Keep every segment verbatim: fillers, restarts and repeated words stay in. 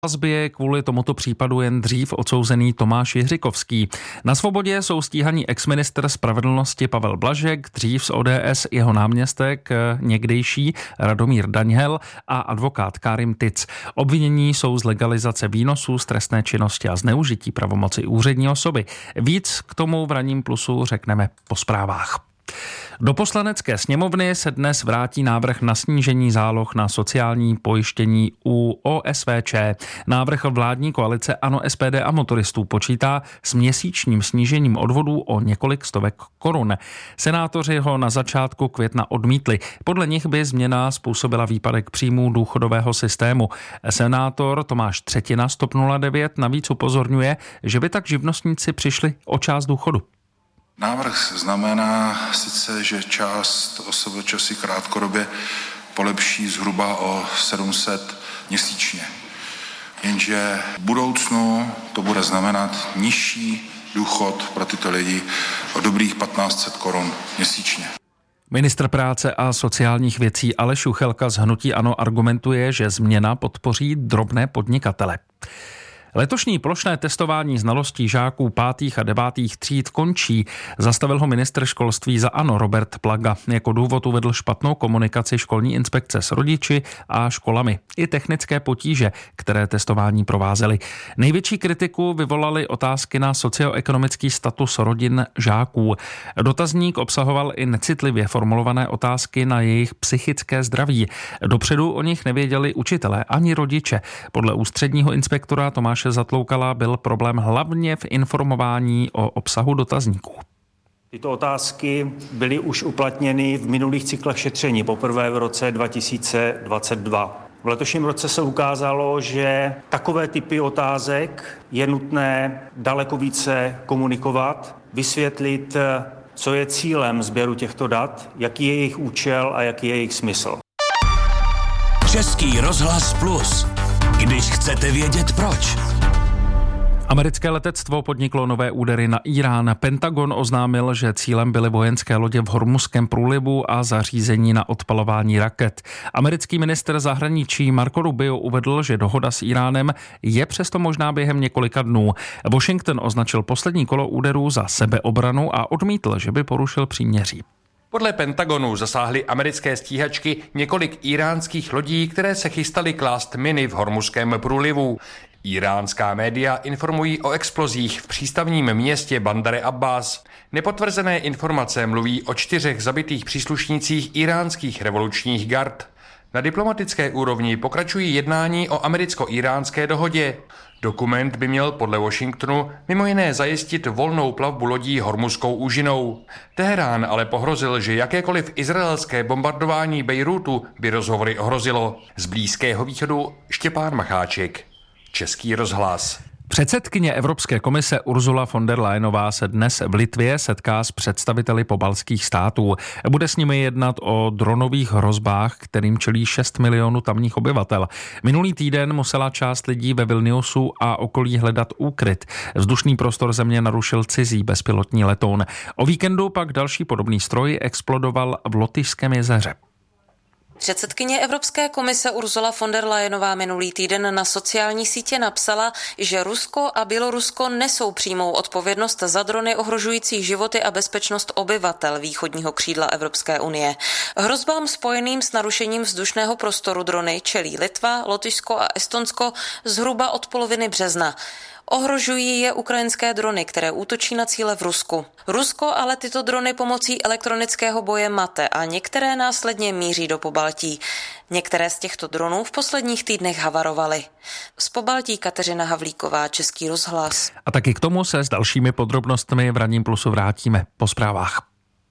Vazbě je kvůli tomuto případu jen dřív odsouzený Tomáš Jiřikovský. Na svobodě jsou stíhaní exministr spravedlnosti Pavel Blažek, dřív z O D S jeho náměstek někdejší Radomír Daňhel a advokát Kárim Tic. Obvinění jsou z legalizace výnosů z trestné činnosti a zneužití pravomoci úřední osoby. Víc k tomu v Ranním plusu řekneme po zprávách. Do Poslanecké sněmovny se dnes vrátí návrh na snížení záloh na sociální pojištění u O S V Č. Návrh vládní koalice ANO, S P D a motoristů počítá s měsíčním snížením odvodů o několik stovek korun. Senátoři ho na začátku května odmítli. Podle nich by změna způsobila výpadek příjmů důchodového systému. Senátor Tomáš Třetina z T O P nula devět navíc upozorňuje, že by tak živnostníci přišli o část důchodu. Návrh znamená sice, že část O S V Č si krátkodobě polepší zhruba o sedm set měsíčně. Jenže v budoucnu to bude znamenat nižší důchod pro tyto lidi o dobrých patnáct set korun měsíčně. Ministr práce a sociálních věcí Aleš Juchelka z hnutí ANO argumentuje, že změna podpoří drobné podnikatele. Letošní plošné testování znalostí žáků pátých a devátých tříd končí. Zastavil ho ministr školství za ANO Robert Plaga. Jako důvod uvedl špatnou komunikaci školní inspekce s rodiči a školami. I technické potíže, které testování provázely. Největší kritiku vyvolaly otázky na socioekonomický status rodin žáků. Dotazník obsahoval i necitlivě formulované otázky na jejich psychické zdraví. Dopředu o nich nevěděli učitelé ani rodiče. Podle ústředního inspektora Tomáše Zatloukala byl problém hlavně v informování o obsahu dotazníků. Tyto otázky byly už uplatněny v minulých cyklech šetření, poprvé v roce dva tisíce dvacet dva. V letošním roce se ukázalo, že takové typy otázek je nutné daleko více komunikovat, vysvětlit, co je cílem sběru těchto dat, jaký je jejich účel a jaký je jejich smysl. Český rozhlas Plus. Když chcete vědět proč. Americké letectvo podniklo nové údery na Irán. Pentagon oznámil, že cílem byly vojenské lodě v Hormuzském průlivu a zařízení na odpalování raket. Americký ministr zahraničí Marco Rubio uvedl, že dohoda s Iránem je přesto možná během několika dnů. Washington označil poslední kolo úderů za sebeobranu a odmítl, že by porušil příměří. Podle Pentagonu zasáhly americké stíhačky několik iránských lodí, které se chystaly klást miny v Hormuzském průlivu. Iránská média informují o explozích v přístavním městě Bandar Abbas. Nepotvrzené informace mluví o čtyřech zabitých příslušnících iránských revolučních gard. Na diplomatické úrovni pokračují jednání o americko-iránské dohodě. Dokument by měl podle Washingtonu mimo jiné zajistit volnou plavbu lodí Hormuzskou úžinou. Teherán ale pohrozil, že jakékoliv izraelské bombardování Bejrútu by rozhovory ohrozilo. Z Blízkého východu Štěpán Macháček, Český rozhlas. Předsedkyně Evropské komise Ursula von der Leyenová se dnes v Litvě setká s představiteli pobaltských států. Bude s nimi jednat o dronových hrozbách, kterým čelí šest milionů tamních obyvatel. Minulý týden musela část lidí ve Vilniusu a okolí hledat úkryt. Vzdušný prostor země narušil cizí bezpilotní letoun. O víkendu pak další podobný stroj explodoval v Lotyšském jezeře. Předsedkyně Evropské komise Ursula von der Leyenová minulý týden na sociální sítě napsala, že Rusko a Bělorusko nesou přímou odpovědnost za drony ohrožující životy a bezpečnost obyvatel východního křídla Evropské unie. Hrozbám spojeným s narušením vzdušného prostoru drony čelí Litva, Lotyšsko a Estonsko zhruba od poloviny března. Ohrožují je ukrajinské drony, které útočí na cíle v Rusku. Rusko ale tyto drony pomocí elektronického boje mate a některé následně míří do Pobaltí. Některé z těchto dronů v posledních týdnech havarovaly. Z Pobaltí Kateřina Havlíková, Český rozhlas. A taky k tomu se s dalšími podrobnostmi v Ranním plusu vrátíme po zprávách.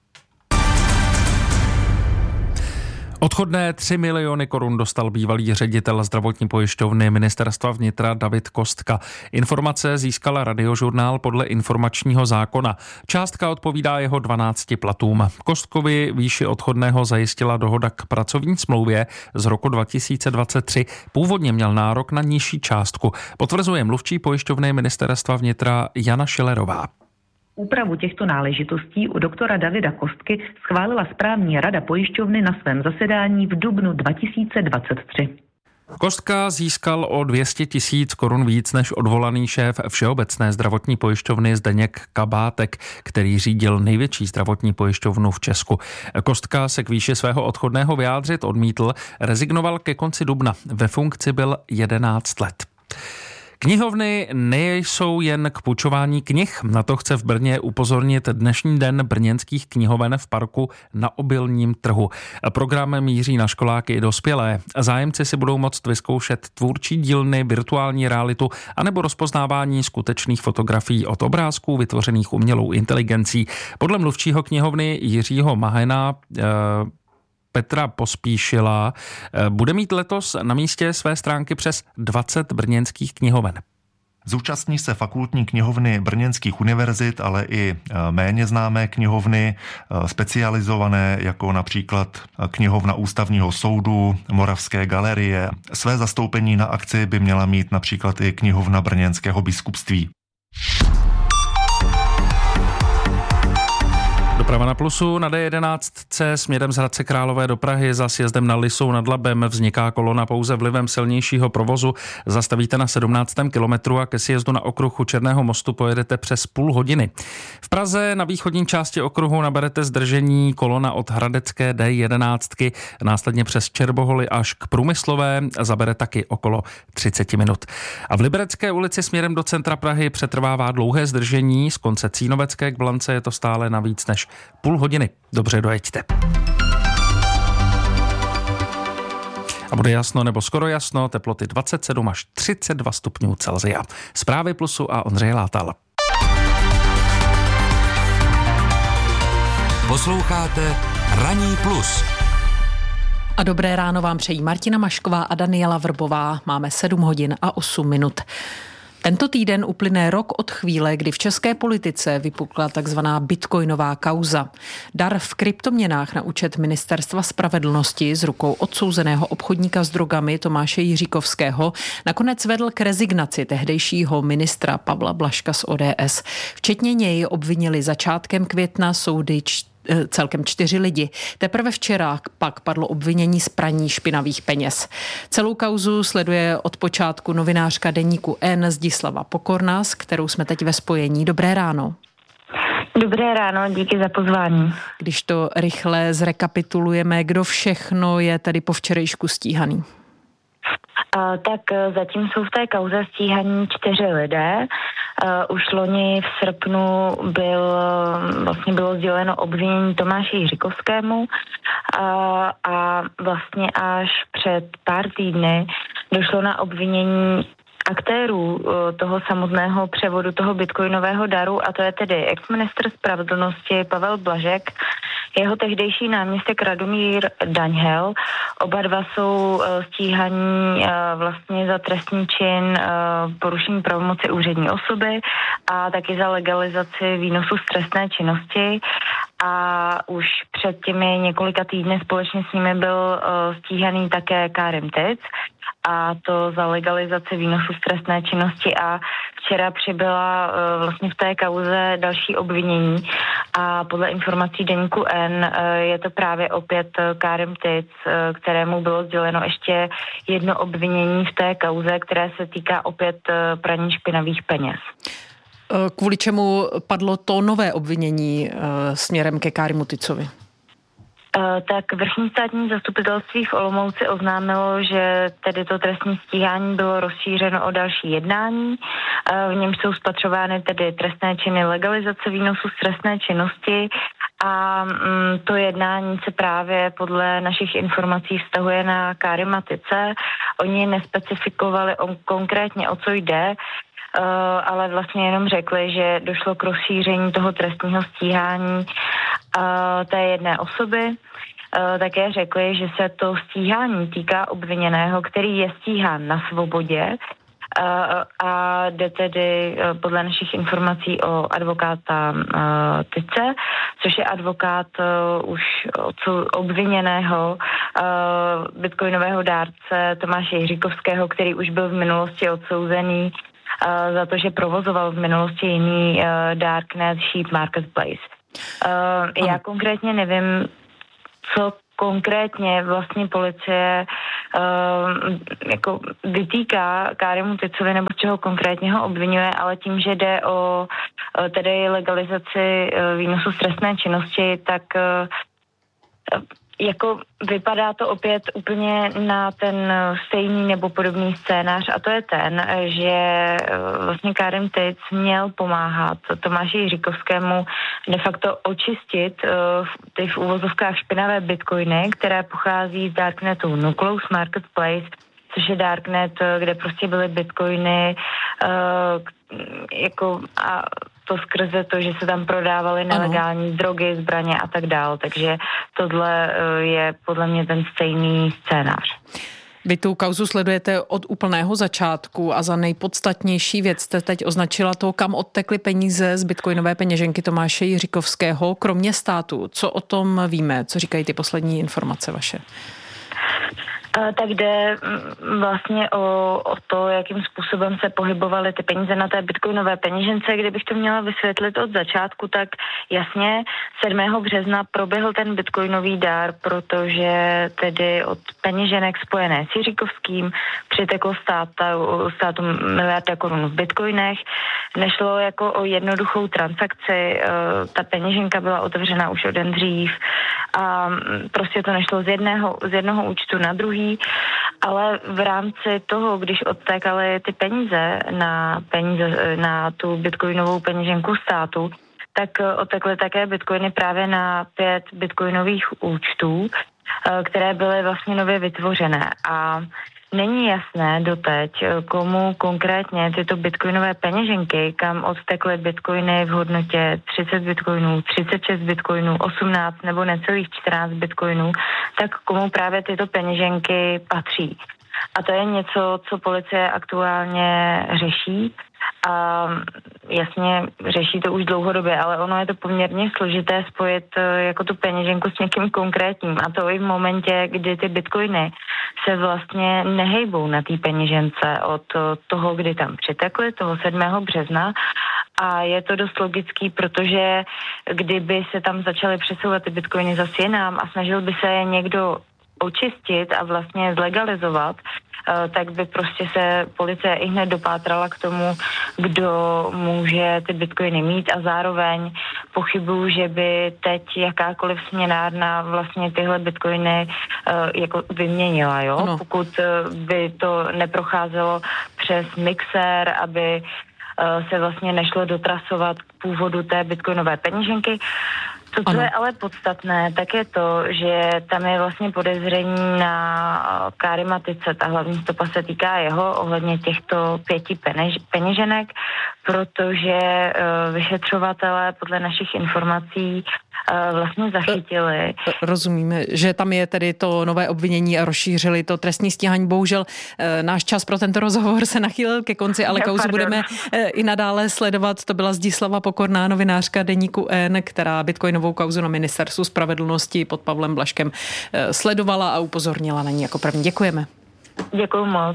Odchodné tři miliony korun dostal bývalý ředitel zdravotní pojišťovny Ministerstva vnitra David Kostka. Informace získal Radiožurnál podle informačního zákona. Částka odpovídá jeho dvanácti platům. Kostkovi výši odchodného zajistila dohoda k pracovní smlouvě z roku dva tisíce dvacet tři. Původně měl nárok na nižší částku. Potvrzuje mluvčí pojišťovny Ministerstva vnitra Jana Šilerová. Úpravu těchto náležitostí u doktora Davida Kostky schválila správní rada pojišťovny na svém zasedání v dubnu dva tisíce dvacet tři. Kostka získal o dvě stě tisíc korun víc než odvolaný šéf Všeobecné zdravotní pojišťovny Zdeněk Kabátek, který řídil největší zdravotní pojišťovnu v Česku. Kostka se k výši svého odchodného vyjádřit odmítl, rezignoval ke konci dubna. Ve funkci byl jedenáct let. Knihovny nejsou jen k půjčování knih. Na to chce v Brně upozornit dnešní den brněnských knihoven v parku na Obilním trhu. Program míří na školáky i dospělé. Zájemci si budou moct vyzkoušet tvůrčí dílny, virtuální realitu anebo rozpoznávání skutečných fotografií od obrázků vytvořených umělou inteligencí. Podle mluvčího knihovny Jiřího Mahena e, Petra Pospíšila bude mít letos na místě své stránky přes dvacet brněnských knihoven. Zúčastní se fakultní knihovny brněnských univerzit, ale i méně známé knihovny, specializované jako například knihovna Ústavního soudu, Moravské galerie. Své zastoupení na akci by měla mít například i knihovna Brněnského biskupství. Doprava na Plusu na D jedenáct C směrem z Hradce Králové do Prahy za sjezdem na Lisou nad Labem vzniká kolona pouze vlivem silnějšího provozu. Zastavíte na sedmnáctém kilometru a ke sjezdu na okruh u Černého mostu pojedete přes půl hodiny. V Praze na východní části okruhu naberete zdržení kolona od Hradecké D jedenáct, následně přes Čerboholy až k Průmyslové zabere taky okolo třicet minut. A v Liberecké ulici směrem do centra Prahy přetrvává dlouhé zdržení, z konce Cínovecké k Blance je to stále na víc než půl hodiny. Dobře dojeďte. A bude jasno nebo skoro jasno, teploty dvacet sedm až třicet dva stupňů Celsia. Zprávy Plusu a Ondřej Látal. Posloucháte Ranní plus. A dobré ráno vám přejí Martina Mašková a Daniela Vrbová. Máme sedm hodin a osm minut. Tento týden uplyne rok od chvíle, kdy v české politice vypukla takzvaná bitcoinová kauza. Dar v kryptoměnách na účet Ministerstva spravedlnosti z rukou odsouzeného obchodníka s drogami Tomáše Jiříkovského nakonec vedl k rezignaci tehdejšího ministra Pavla Blažka z O D S. Včetně něj obvinili začátkem května soudy č- celkem čtyři lidi. Teprve včera pak padlo obvinění z praní špinavých peněz. Celou kauzu sleduje od počátku novinářka deníku N Zdislava Pokorná, s kterou jsme teď ve spojení. Dobré ráno. Dobré ráno, díky za pozvání. Když to rychle zrekapitulujeme, kdo všechno je tady po včerejšku stíhaný? Uh, tak uh, zatím jsou v té kauze stíhaní čtyři lidé. Uh, už loni v srpnu byl, uh, vlastně bylo sděleno obvinění Tomáši Jiříkovskému uh, a vlastně až před pár týdny došlo na obvinění aktérů uh, toho samotného převodu toho bitcoinového daru, a to je tedy ex-ministr spravedlnosti Pavel Blažek, jeho tehdejší náměstek Radomír Daňhel. Oba dva jsou uh, stíhaní uh, vlastně za trestný čin uh, porušení pravomoci úřední osoby a taky za legalizaci výnosu z trestné činnosti. A už před těmi několika týdny společně s nimi byl uh, stíhaný také Karim Tic, a to za legalizaci výnosu z trestné činnosti, a včera přibyla uh, vlastně v té kauze další obvinění a podle informací deníku N uh, je to právě opět Karim Tic, uh, kterému bylo sděleno ještě jedno obvinění v té kauze, které se týká opět uh, praní špinavých peněz. Kvůli čemu padlo to nové obvinění uh, směrem ke Karimu Ticovi? Uh, tak vrchní státní zastupitelství v Olomouci oznámilo, že tedy to trestní stíhání bylo rozšířeno o další jednání. Uh, v něm jsou spatřovány tedy trestné činy legalizace výnosu z trestné činnosti a um, to jednání se právě podle našich informací vztahuje na Karima Tice. Oni nespecifikovali on, konkrétně, o co jde, Uh, ale vlastně jenom řekli, že došlo k rozšíření toho trestního stíhání uh, té jedné osoby. Uh, také řekli, že se to stíhání týká obviněného, který je stíhán na svobodě, uh, a jde tedy uh, podle našich informací o advokáta uh, Tice, což je advokát uh, už od obviněného uh, bitcoinového dárce Tomáše Jiříkovského, který už byl v minulosti odsouzený Uh, za to, že provozoval v minulosti jiný uh, darknet Sheep Marketplace. Uh, já konkrétně nevím, co konkrétně vlastně policie uh, jako vytýká Kárimu Ticovi nebo z čeho konkrétně ho obvinuje, ale tím, že jde o uh, tedy legalizaci uh, výnosu z trestné činnosti, tak uh, jako vypadá to opět úplně na ten stejný nebo podobný scénář a to je ten, že vlastně Kárim Tic měl pomáhat Tomáši Jiříkovskému de facto očistit ty v úvozovkách špinavé bitcoiny, které pochází z darknetu Nucleus Marketplace, což je darknet, kde prostě byly bitcoiny jako a to skrze to, že se tam prodávaly nelegální ano. drogy, zbraně a tak dál. Takže tohle je podle mě ten stejný scénář. Vy tu kauzu sledujete od úplného začátku a za nejpodstatnější věc jste teď označila to, kam odtekly peníze z bitcoinové peněženky Tomáše Jiříkovského, kromě státu. Co o tom víme? Co říkají ty poslední informace vaše? Tak jde vlastně o, o to, jakým způsobem se pohybovaly ty peníze na té bitcoinové peněžence. Kdybych to měla vysvětlit od začátku, tak jasně sedmého března proběhl ten bitcoinový dár, protože tedy od peněženek spojené s Jiříkovským přiteklo státu, státu miliarda korun v bitcoinech. Nešlo jako o jednoduchou transakci, ta peněženka byla otevřena už o den dřív a prostě to nešlo z jedného, z jednoho účtu na druhý, ale v rámci toho, když odtékaly ty peníze na peníze na tu bitcoinovou peněženku státu, tak odtekly také bitcoiny právě na pět bitcoinových účtů, které byly vlastně nově vytvořené. A není jasné doteď, komu konkrétně tyto bitcoinové peněženky, kam odtekly bitcoiny v hodnotě třicet bitcoinů, třicet šest bitcoinů, osmnáct nebo necelých čtrnáct bitcoinů, tak komu právě tyto peněženky patří. A to je něco, co policie aktuálně řeší. A jasně řeší to už dlouhodobě, ale ono je to poměrně složité spojit jako tu peněženku s někým konkrétním. A to i v momentě, kdy ty bitcoiny se vlastně nehejbou na té peněžence od toho, kdy tam přitekly, toho sedmého března. A je to dost logický, protože kdyby se tam začaly přesouvat ty bitcoiny zase jinam a snažil by se je někdo očistit a vlastně zlegalizovat, tak by prostě se policie i hned dopátrala k tomu, kdo může ty bitcoiny mít a zároveň pochybuju, že by teď jakákoliv směnárna vlastně tyhle bitcoiny jako vyměnila, jo? No. Pokud by to neprocházelo přes mixér, aby se vlastně nešlo dotrasovat k původu té bitcoinové peněženky. To, co ano. je ale podstatné, tak je to, že tam je vlastně podezření na Kárima Tice. Ta hlavní stopa se týká jeho ohledně těchto pěti peněž, peněženek, protože uh, vyšetřovatelé podle našich informací uh, vlastně zachytili. Rozumíme, že tam je tedy to nové obvinění a rozšířili to trestní stíhání. Bohužel uh, náš čas pro tento rozhovor se nachýlil ke konci, ale kauzu budeme uh, i nadále sledovat. To byla Zdislava Pokorná, novinářka deníku N, která bitcoinovou kauzu na ministerstvu spravedlnosti pod Pavlem Blažkem uh, sledovala a upozornila na ní jako první. Děkujeme. Děkuju moc.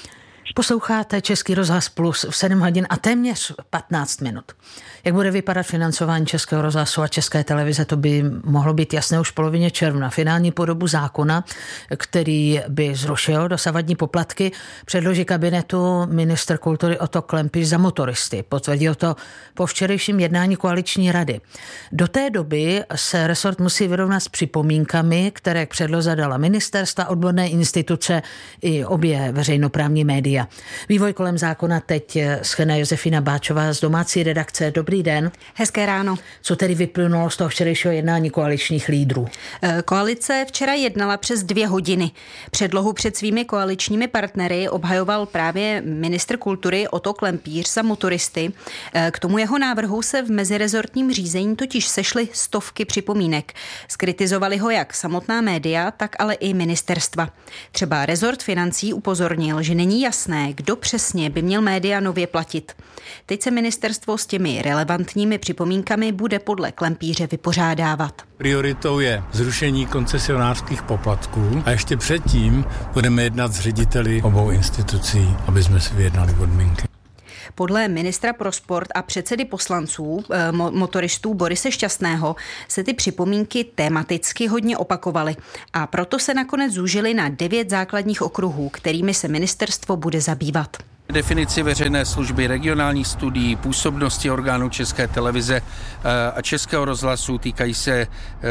Posloucháte Český rozhlas Plus v sedm hodin a téměř patnáct minut. Jak bude vypadat financování Českého rozhlasu a České televize, to by mohlo být jasné už v polovině června. Finální podobu zákona, který by zrušil dosavadní poplatky, předloží kabinetu ministr kultury Otto Klempiš za motoristy. Potvrdil to po včerejším jednání koaliční rady. Do té doby se resort musí vyrovnat s připomínkami, které k předloze dala ministerstva, odborné instituce i obě veřejnoprávní média. Vývoj kolem zákona teď shrne Josefína Báčová z domácí redakce. Dobrý den. Hezké ráno. Co tedy vyplynulo z toho včerejšího jednání koaličních lídrů? Koalice včera jednala přes dvě hodiny. Předlohu před svými koaličními partnery obhajoval právě ministr kultury Otto Klempíř za motoristy. K tomu jeho návrhu se v mezirezortním řízení totiž sešly stovky připomínek. Skritizovali ho jak samotná média, tak ale i ministerstva. Třeba rezort financí upozornil, že není jasné, kdo přesně by měl média nově platit. Teď se ministerstvo s těmi relevantními připomínkami bude podle Klempíře vypořádávat. Prioritou je zrušení koncesionářských poplatků a ještě předtím budeme jednat s řediteli obou institucí, aby jsme si vyjednali podmínky. Podle ministra pro sport a předsedy poslanců motoristů Borise Šťastného se ty připomínky tematicky hodně opakovaly a proto se nakonec zúžily na devět základních okruhů, kterými se ministerstvo bude zabývat. Definici veřejné služby, regionálních studií, působnosti orgánů České televize a Českého rozhlasu, týkají se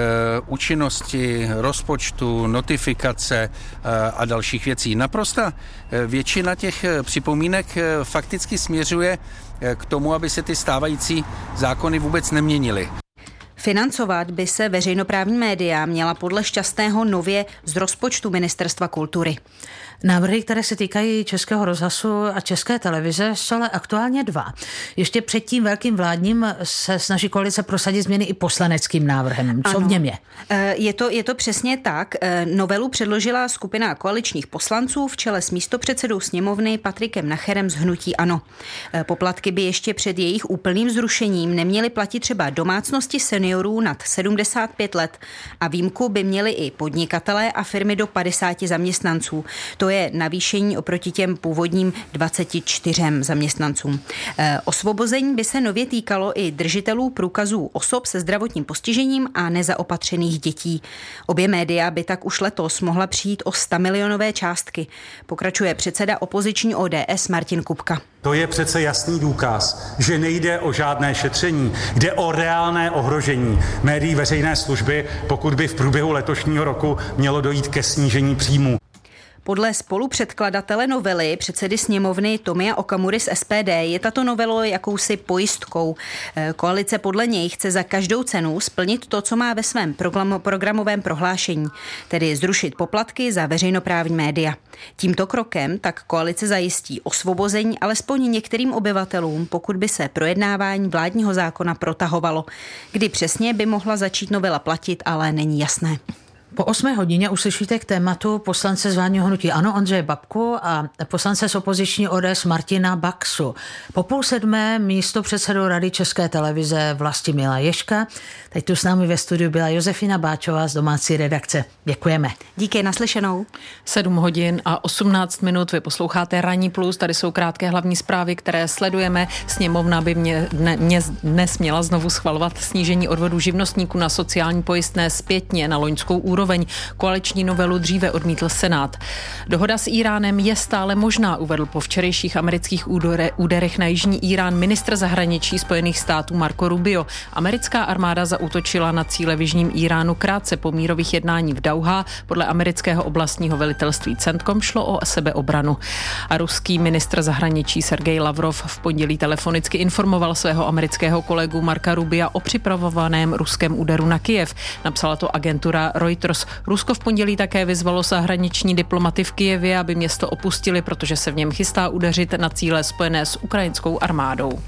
účinnosti, rozpočtu, notifikace a dalších věcí. Naprosta většina těch připomínek fakticky směřuje k tomu, aby se ty stávající zákony vůbec neměnily. Financovat by se veřejnoprávní média měla podle Šťastného nově z rozpočtu Ministerstva kultury. Návrhy, které se týkají Českého rozhlasu a České televize, jsou ale aktuálně dva. Ještě před tím velkým vládním se snaží koalice prosadit změny i poslaneckým návrhem. Co v něm je? Je to, je to přesně tak. Novelu předložila skupina koaličních poslanců v čele s místopředsedou sněmovny Patrikem Nacherem z hnutí ANO. Poplatky by ještě před jejich úplným zrušením neměly platit třeba domácnosti seniorů nad sedmdesát pět let a výjimku by měli i podnikatelé a firmy do padesáti zaměstnanců. To je navýšení oproti těm původním dvaceti čtyřem zaměstnancům. E, osvobození by se nově týkalo i držitelů průkazů osob se zdravotním postižením a nezaopatřených dětí. Obě média by tak už letos mohla přijít o stamilionové částky. Pokračuje předseda opoziční O D S Martin Kupka. To je přece jasný důkaz, že nejde o žádné šetření, jde o reálné ohrožení médií veřejné služby, pokud by v průběhu letošního roku mělo dojít ke snížení příjmů. Podle spolupředkladatele novely, předsedy sněmovny Tomia Okamury z S P D, je tato novela jakousi pojistkou. Koalice podle něj chce za každou cenu splnit to, co má ve svém programovém prohlášení, tedy zrušit poplatky za veřejnoprávní média. Tímto krokem tak koalice zajistí osvobození alespoň některým obyvatelům, pokud by se projednávání vládního zákona protahovalo. Kdy přesně by mohla začít novela platit, ale není jasné. Po osmé hodině uslyšíte k tématu poslance z vládního hnutí ANO Ondřeje Babku a poslance z opoziční O D S Martina Baxu. Po půl sedmé místo předsedou Rady České televize Vlastimila Ježka. Teď tu s námi ve studiu byla Josefina Báčová z domácí redakce. Děkujeme. Díky, naslyšenou. sedm hodin a osmnáct minut. Vy posloucháte Ranní plus. Tady jsou krátké hlavní zprávy, které sledujeme. Sněmovna by mě, ne, mě dnes měla znovu schvalovat snížení odvodů živnostníků na sociální pojistné zpětně na loňskou úroveň. Koaliční novelu dříve odmítl Senát. Dohoda s Íránem je stále možná, uvedl po včerejších amerických úderech na jižní Írán ministr zahraničí Spojených států Marco Rubio. Americká armáda zaútočila na cíle v jižním Íránu krátce po mírových jednání v Dauhá. Podle amerického oblastního velitelství CENTCOM šlo o sebeobranu. A ruský ministr zahraničí Sergej Lavrov v pondělí telefonicky informoval svého amerického kolegu Marca Rubia o připravovaném ruském úderu na Kyjev. Napsala to agentura Reuters. Rusko v pondělí také vyzvalo zahraniční diplomaty v Kyjevě, aby město opustili, protože se v něm chystá udeřit na cíle spojené s ukrajinskou armádou.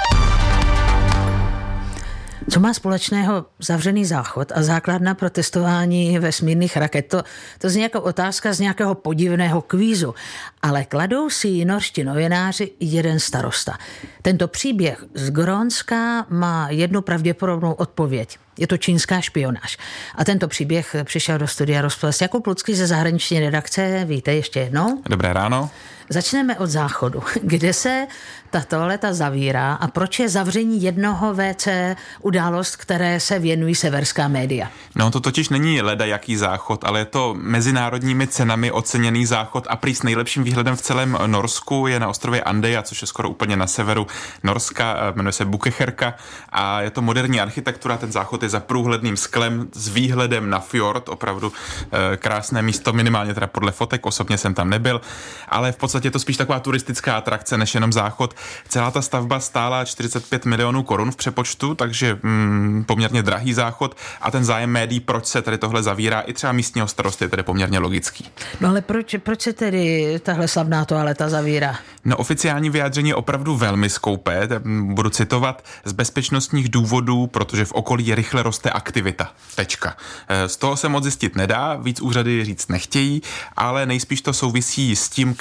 Co má společného zavřený záchod a základna pro testování vesmírných raket? To, to zní jako otázka z nějakého podivného kvízu, ale kladou si ji norští novináři jeden starosta. Tento příběh z Grónska má jednu pravděpodobnou odpověď. Je to čínská špionáž. A tento příběh přišel do studia Rozhlas Jakub Lucký ze zahraniční redakce. Víte ještě jednou. Dobré ráno. Začneme od záchodu. Kde se ta toaleta zavírá a proč je zavření jednoho vé cé událost, které se věnují severská média? No to totiž není ledajaký záchod, ale je to mezinárodními cenami oceněný záchod a prý s nejlepším výhledem v celém Norsku je na ostrově Andeja, což je skoro úplně na severu Norska, jmenuje se Bukecherka a je to moderní architektura, ten záchod je za průhledným sklem s výhledem na fjord, opravdu e, krásné místo, minimálně teda podle fotek, osobně jsem tam nebyl, ale v podstatě je to spíš taková turistická atrakce než jenom záchod. Celá ta stavba stála čtyřicet pět milionů korun v přepočtu, takže mm, poměrně drahý záchod a ten zájem médií, proč se tady tohle zavírá, i třeba místního starosty, je tedy poměrně logický. No ale proč, proč se tedy tahle slavná toaleta zavírá? No oficiální vyjádření je opravdu velmi skoupé, budu citovat, z bezpečnostních důvodů, protože v okolí rychle roste aktivita. Tečka. Z toho se moc zjistit nedá, víc úřady říct nechtějí, ale nejspíš to souvisí s tím, kam ten výhled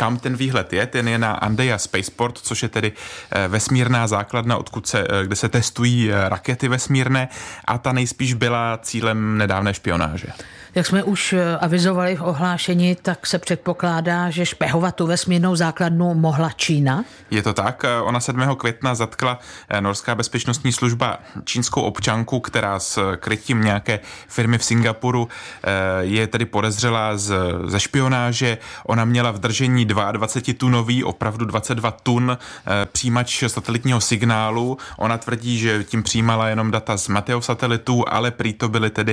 výhled je, ten je na Andeja Spaceport, což je tedy vesmírná základna, odkud se, kde se testují rakety vesmírné a ta nejspíš byla cílem nedávné špionáže. Jak jsme už avizovali v ohlášení, tak se předpokládá, že špehovat tu vesmírnou základnu mohla Čína? Je to tak. Ona sedmého května zatkla norská bezpečnostní služba čínskou občanku, která s krytím nějaké firmy v Singapuru je tedy podezřelá z, ze špionáže. Ona měla v držení dvacetitunový, opravdu dvacet dva tun přijímač satelitního signálu. Ona tvrdí, že tím přijímala jenom data z Mateo satelitů, ale prý to byly tedy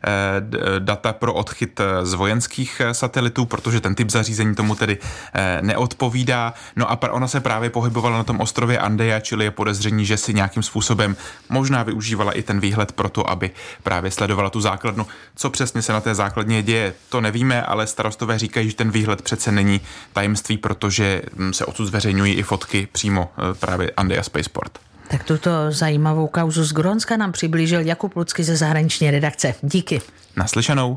data pro odchyt z vojenských satelitů, protože ten typ zařízení tomu tedy neodpovídá. No a ona se právě pohybovala na tom ostrově Andeja, čili je podezření, že si nějakým způsobem možná využívala i ten výhled pro to, aby právě sledovala tu základnu. Co přesně se na té základně děje, to nevíme, ale starostové říkají, že ten výhled přece není tajemství, protože se odsud zveřejňují i fotky přímo právě Andeja Spaceport. Tak tuto zajímavou kauzu z Grónska nám přiblížil Jakub Lucky ze zahraniční redakce. Díky. Naslyšenou.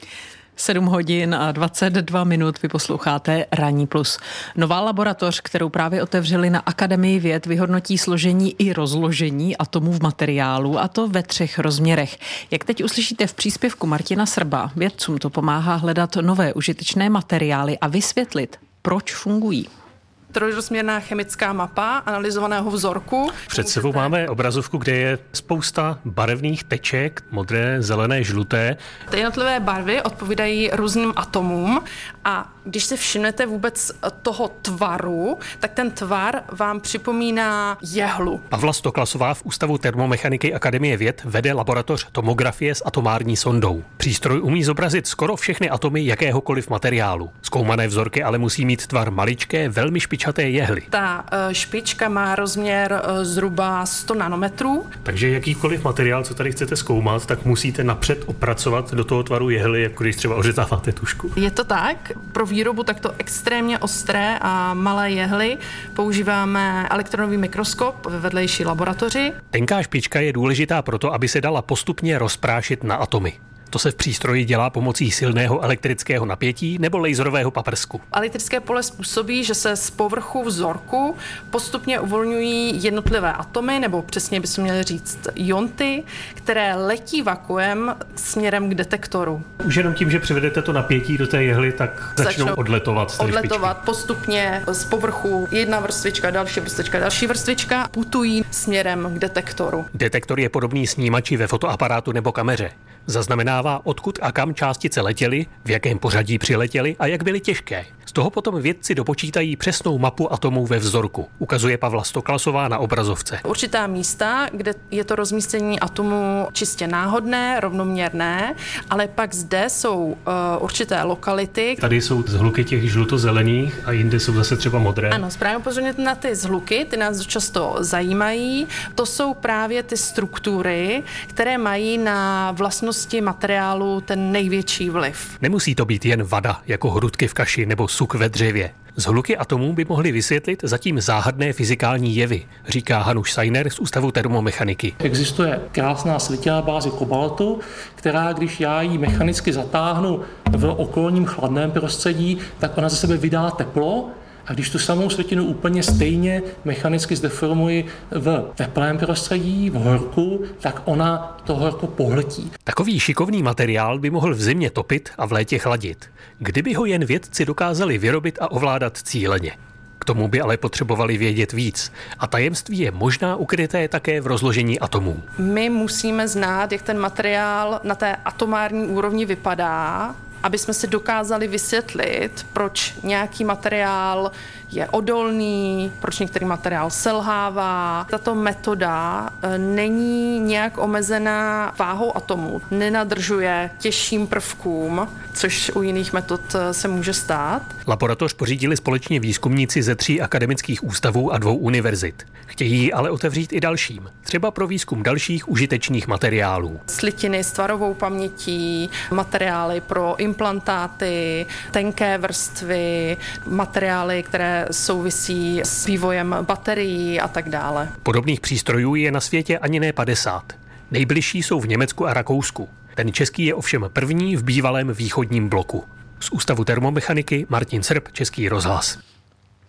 sedm hodin a dvacet dva minut, vy posloucháte Ranní plus. Nová laboratoř, kterou právě otevřeli na Akademii věd, vyhodnotí složení i rozložení atomů v materiálu, a to ve třech rozměrech. Jak teď uslyšíte v příspěvku Martina Srba, vědcům to pomáhá hledat nové užitečné materiály a vysvětlit, proč fungují. Trojrozměrná chemická mapa analyzovaného vzorku. Před sebou máme obrazovku, kde je spousta barevných teček, modré, zelené, žluté. Ty jednotlivé barvy odpovídají různým atomům a když si všimnete vůbec toho tvaru, tak ten tvar vám připomíná jehlu. Pavla Stoklasová v Ústavu termomechaniky Akademie věd vede laboratoř tomografie s atomární sondou. Přístroj umí zobrazit skoro všechny atomy jakéhokoliv materiálu. Zkoumané vzorky ale musí mít tvar maličké, velmi špičaté jehly. Ta špička má rozměr zhruba sto nanometrů. Takže jakýkoliv materiál, co tady chcete zkoumat, tak musíte napřed opracovat do toho tvaru jehly, jako když třeba ořezáváte tušku. Je to tak. Pro výrobu takto extrémně ostré a malé jehly používáme elektronový mikroskop ve vedlejší laboratoři. Tenká špička je důležitá proto, aby se dala postupně rozprášit na atomy. To se v přístroji dělá pomocí silného elektrického napětí nebo laserového paprsku. Elektrické pole způsobí, že se z povrchu vzorku postupně uvolňují jednotlivé atomy, nebo přesně bychom měli říct ionty, které letí vakuem směrem k detektoru. Už jenom tím, že přivedete to napětí do té jehly, tak začnou, začnou odletovat z té Odletovat špičky. Postupně z povrchu jedna vrstvička, další vrstvička, další vrstvička putují směrem k detektoru. Detektor je podobný snímači ve fotoaparátu nebo kameře. Zaznamenává, odkud a kam částice letěly, v jakém pořadí přiletěly a jak byly těžké. Z toho potom vědci dopočítají přesnou mapu atomů ve vzorku, ukazuje Pavla Stoklasová na obrazovce. Určitá místa, kde je to rozmístění atomů čistě náhodné, rovnoměrné, ale pak zde jsou uh, určité lokality. Tady jsou zhluky těch žluto-zelených a jinde jsou zase třeba modré. Ano, správně upozorněte na ty zhluky, ty nás často zajímají. To jsou právě ty struktury, které mají na vlastnosti materiálu ten největší vliv. Nemusí to být jen vada, jako hrudky v kaši nebo suk ve dřevě. Zhluky atomů by mohly vysvětlit zatím záhadné fyzikální jevy, říká Hanuš Sajner z Ústavu termomechaniky. Existuje krásná slitina báze kobaltu, která, když já ji mechanicky zatáhnu v okolním chladném prostředí, tak ona ze sebe vydá teplo. A když tu samou slitinu úplně stejně mechanicky zdeformuji v teplém prostředí, v horku, tak ona to horko pohltí. Takový šikovný materiál by mohl v zimě topit a v létě chladit, kdyby ho jen vědci dokázali vyrobit a ovládat cíleně. K tomu by ale potřebovali vědět víc. A tajemství je možná ukryté také v rozložení atomů. My musíme znát, jak ten materiál na té atomární úrovni vypadá, aby jsme si dokázali vysvětlit, proč nějaký materiál je odolný, proč některý materiál selhává. Tato metoda není nějak omezená váhou atomů, nenadržuje těžším prvkům, což u jiných metod se může stát. Laboratoř pořídili společně výzkumníci ze tří akademických ústavů a dvou univerzit. Chtějí ji ale otevřít i dalším, třeba pro výzkum dalších užitečných materiálů. Slitiny s tvarovou pamětí, materiály pro implantáty, tenké vrstvy, materiály, které souvisí s vývojem baterií a tak dále. Podobných přístrojů je na světě ani ne padesát. Nejbližší jsou v Německu a Rakousku. Ten český je ovšem první v bývalém východním bloku. Z Ústavu termomechaniky Martin Srb, Český rozhlas.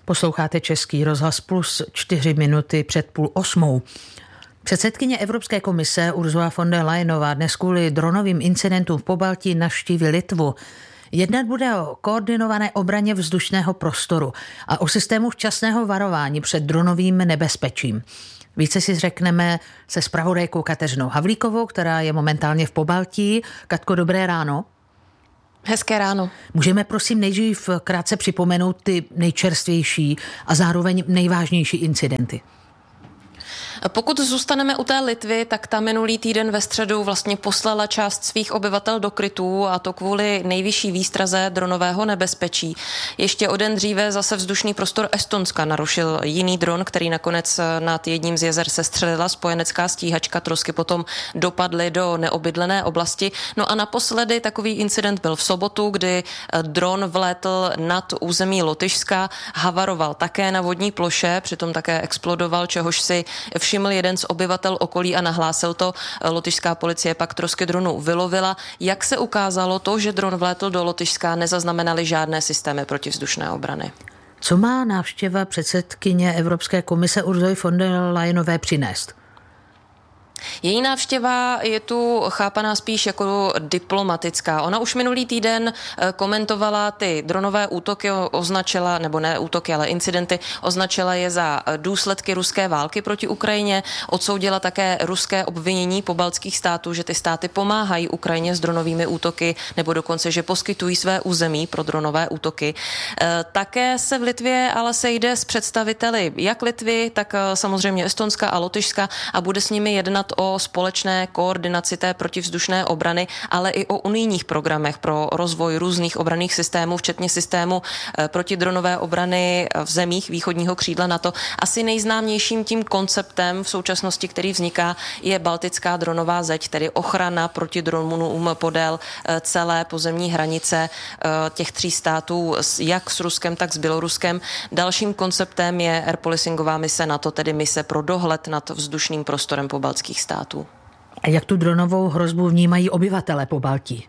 Posloucháte Český rozhlas Plus, čtyři minuty před půl osmou. Předsedkyně Evropské komise Ursula von der Leyenová dnes kvůli dronovým incidentům v Pobaltí navštíví Litvu. Jednat bude o koordinované obraně vzdušného prostoru a o systému včasného varování před dronovým nebezpečím. Více si řekneme se zpravodajkou Kateřinou Havlíkovou, která je momentálně v Pobaltí. Katko, dobré ráno. Hezké ráno. Můžeme prosím nejdřív krátce připomenout ty nejčerstvější a zároveň nejvážnější incidenty? Pokud zůstaneme u té Litvy, tak ta minulý týden ve středu vlastně poslala část svých obyvatel do krytů, a to kvůli nejvyšší výstraze dronového nebezpečí. Ještě o den dříve zase vzdušný prostor Estonska narušil jiný dron, který nakonec nad jedním z jezer sestřelila spojenecká stíhačka. Trosky potom dopadly do neobydlené oblasti. No a naposledy takový incident byl v sobotu, kdy dron vlétl nad území Lotyšska, havaroval také na vodní ploše, přitom také explodoval, čehož si všiml jeden z obyvatel okolí a nahlásil to. Lotyšská policie pak trosky dronu vylovila. Jak se ukázalo, to, že dron vlétl do Lotyšska, nezaznamenaly žádné systémy protivzdušné obrany. Co má návštěva předsedkyně Evropské komise Ursuly von der Leyenové přinést? Její návštěva je tu chápaná spíš jako diplomatická. Ona už minulý týden komentovala ty dronové útoky, označila, nebo ne útoky, ale incidenty, označila je za důsledky ruské války proti Ukrajině, odsoudila také ruské obvinění pobaltských států, že ty státy pomáhají Ukrajině s dronovými útoky, nebo dokonce, že poskytují své území pro dronové útoky. Také se v Litvě ale sejde s představiteli jak Litvy, tak samozřejmě Estonska a Lotyšska a bude s nimi jednat o společné koordinaci té protivzdušné obrany, ale i o unijních programech pro rozvoj různých obranných systémů, včetně systému protidronové obrany v zemích východního křídla NATO. Asi nejznámějším tím konceptem v současnosti, který vzniká, je baltická dronová zeď, tedy ochrana proti dronům podél celé pozemní hranice těch tří států, jak s Ruskem, tak s Běloruskem. Dalším konceptem je air policingová mise NATO, tedy mise pro dohled nad vzdušným prostorem pobaltských států. A jak tu dronovou hrozbu vnímají obyvatele Pobaltí?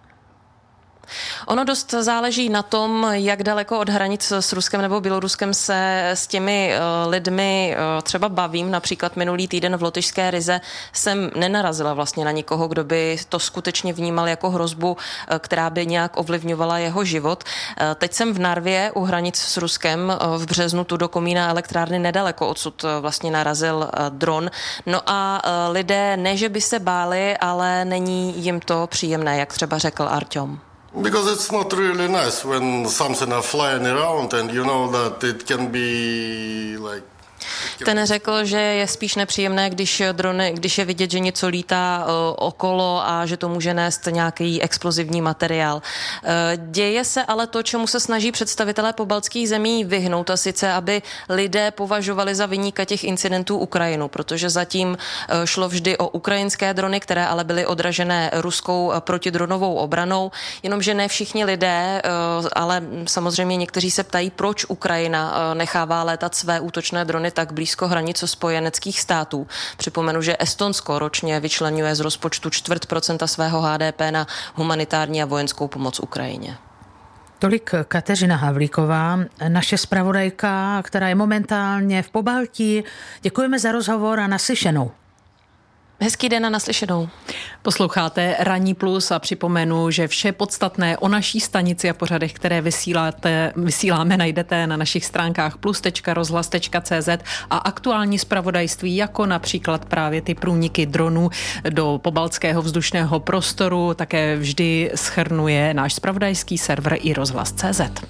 Ono dost záleží na tom, jak daleko od hranic s Ruskem nebo Běloruskem se s těmi uh, lidmi uh, třeba bavím. Například minulý týden v Lotyšské Rize jsem nenarazila vlastně na nikoho, kdo by to skutečně vnímal jako hrozbu, uh, která by nějak ovlivňovala jeho život. Uh, teď jsem v Narvě u hranic s Ruskem. Uh, v březnu tu do komína elektrárny nedaleko odsud uh, vlastně narazil uh, dron. No a uh, lidé ne, že by se báli, ale není jim to příjemné, jak třeba řekl Artyom. Because it's not really nice when something are flying around and you know that it can be like. Ten řekl, že je spíš nepříjemné, když drony, když je vidět, že něco lítá uh, okolo a že to může nést nějaký explozivní materiál. Uh, děje se ale to, čemu se snaží představitelé pobaltských zemí vyhnout, a sice, aby lidé považovali za viníka těch incidentů Ukrajinu, protože zatím uh, šlo vždy o ukrajinské drony, které ale byly odražené ruskou uh, protidronovou obranou, jenomže ne všichni lidé, uh, ale samozřejmě někteří se ptají, proč Ukrajina uh, nechává létat své útočné drony tak blízko hranice spojeneckých států. Připomenu, že Estonsko ročně vyčleňuje z rozpočtu čtvrt procenta svého H D P na humanitární a vojenskou pomoc Ukrajině. Tolik Kateřina Havlíková, naše zpravodajka, která je momentálně v Pobaltí. Děkujeme za rozhovor a naslyšenou. Hezký den a naslyšenou. Posloucháte Ranní plus a připomenu, že vše podstatné o naší stanici a pořadech, které vysíláte, vysíláme, najdete na našich stránkách plus tečka rozhlas tečka cé zet a aktuální zpravodajství, jako například právě ty průniky dronů do pobaltského vzdušného prostoru, také vždy shrnuje náš zpravodajský server i rozhlas tečka cé zet.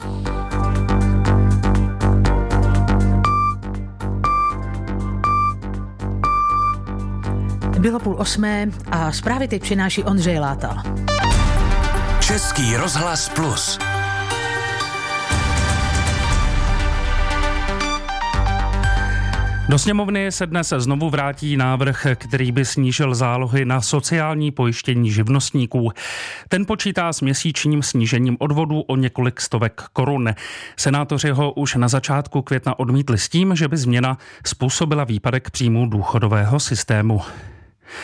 Bylo půl osmé a zprávy teď přináší Ondřej Látal. Český rozhlas plus. Do sněmovny se dnes znovu vrátí návrh, který by snížil zálohy na sociální pojištění živnostníků. Ten počítá s měsíčním snížením odvodů o několik stovek korun. Senátoři ho už na začátku května odmítli s tím, že by změna způsobila výpadek příjmů důchodového systému.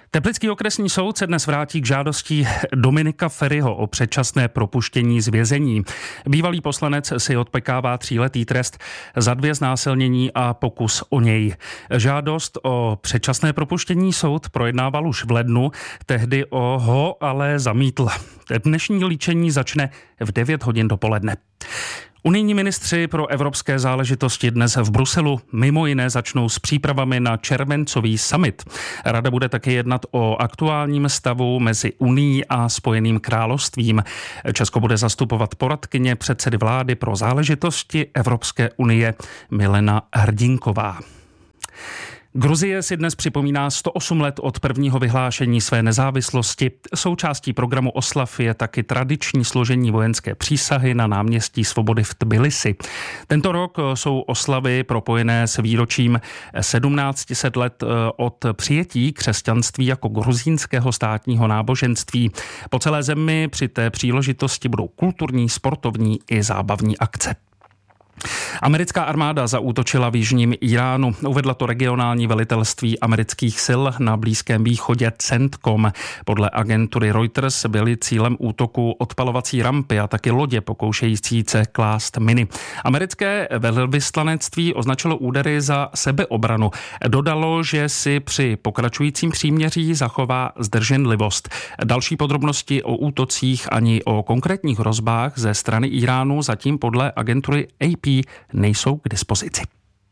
Teplický okresní soud se dnes vrátí k žádosti Dominika Feriho o předčasné propuštění z vězení. Bývalý poslanec si odpekává tříletý trest za dvě znásilnění a pokus o něj. Žádost o předčasné propuštění soud projednával už v lednu, tehdy o ho ale zamítl. Dnešní líčení začne v devět hodin dopoledne. Unijní ministři pro evropské záležitosti dnes v Bruselu mimo jiné začnou s přípravami na červencový summit. Rada bude také jednat o aktuálním stavu mezi Unií a Spojeným královstvím. Česko bude zastupovat poradkyně předsedy vlády pro záležitosti Evropské unie Milena Hrdinková. Gruzie si dnes připomíná sto osm let od prvního vyhlášení své nezávislosti. Součástí programu oslav je taky tradiční složení vojenské přísahy na náměstí Svobody v Tbilisi. Tento rok jsou oslavy propojené s výročím sedmnáct set let od přijetí křesťanství jako gruzínského státního náboženství. Po celé zemi při té příležitosti budou kulturní, sportovní i zábavní akce. Americká armáda zaútočila v jižním Iránu. Uvedla to regionální velitelství amerických sil na Blízkém východě CENTCOM. Podle agentury Reuters byly cílem útoku odpalovací rampy a taky lodě pokoušející se klást miny. Americké velvyslanectví označilo údery za sebeobranu. Dodalo, že si při pokračujícím příměří zachová zdrženlivost. Další podrobnosti o útocích ani o konkrétních hrozbách ze strany Iránu zatím podle agentury A P nejsou k dispozici.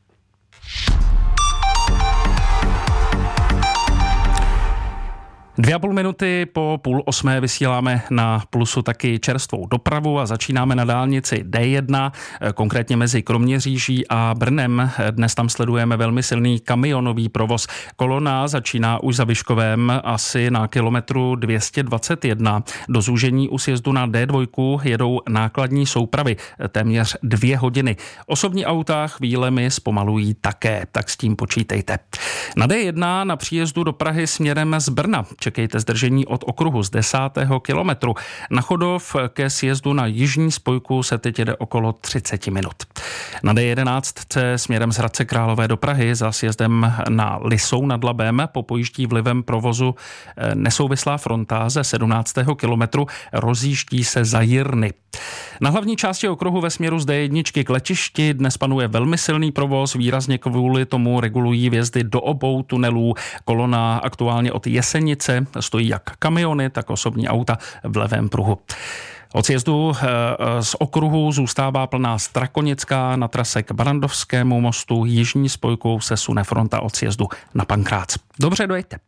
Dvě a půl minuty po půl osmé vysíláme na Plusu taky čerstvou dopravu a začínáme na dálnici D jedna, konkrétně mezi Kroměříží a Brnem. Dnes tam sledujeme velmi silný kamionový provoz. Kolona začíná už za Vyškovém asi na kilometru dvě stě dvacet jedna. Do zúžení u sjezdu na D dva jedou nákladní soupravy téměř dvě hodiny. Osobní auta chvílemi zpomalují také, tak s tím počítejte. Na D jedna na příjezdu do Prahy směrem z Brna čekejte zdržení od okruhu z desátého kilometru. Na Chodov ke sjezdu na jižní spojku se teď jede okolo třicet minut. Na D jedenáct směrem z Hradce Králové do Prahy za sjezdem na Lisou nad Labem popojíždí vlivem provozu nesouvislá fronta ze sedmnáctého kilometru, rozjíždí se za Jirny. Na hlavní části okruhu ve směru z D jedna k letišti dnes panuje velmi silný provoz, výrazně kvůli tomu regulují vjezdy do obou tunelů. Kolona aktuálně od Jesenice stojí jak kamiony, tak osobní auta v levém pruhu. Od sjezdu z okruhu zůstává plná Strakonická na trase k Barandovskému mostu. Jižní spojkou se sune fronta od sjezdu na Pankrác. Dobře, dojďte.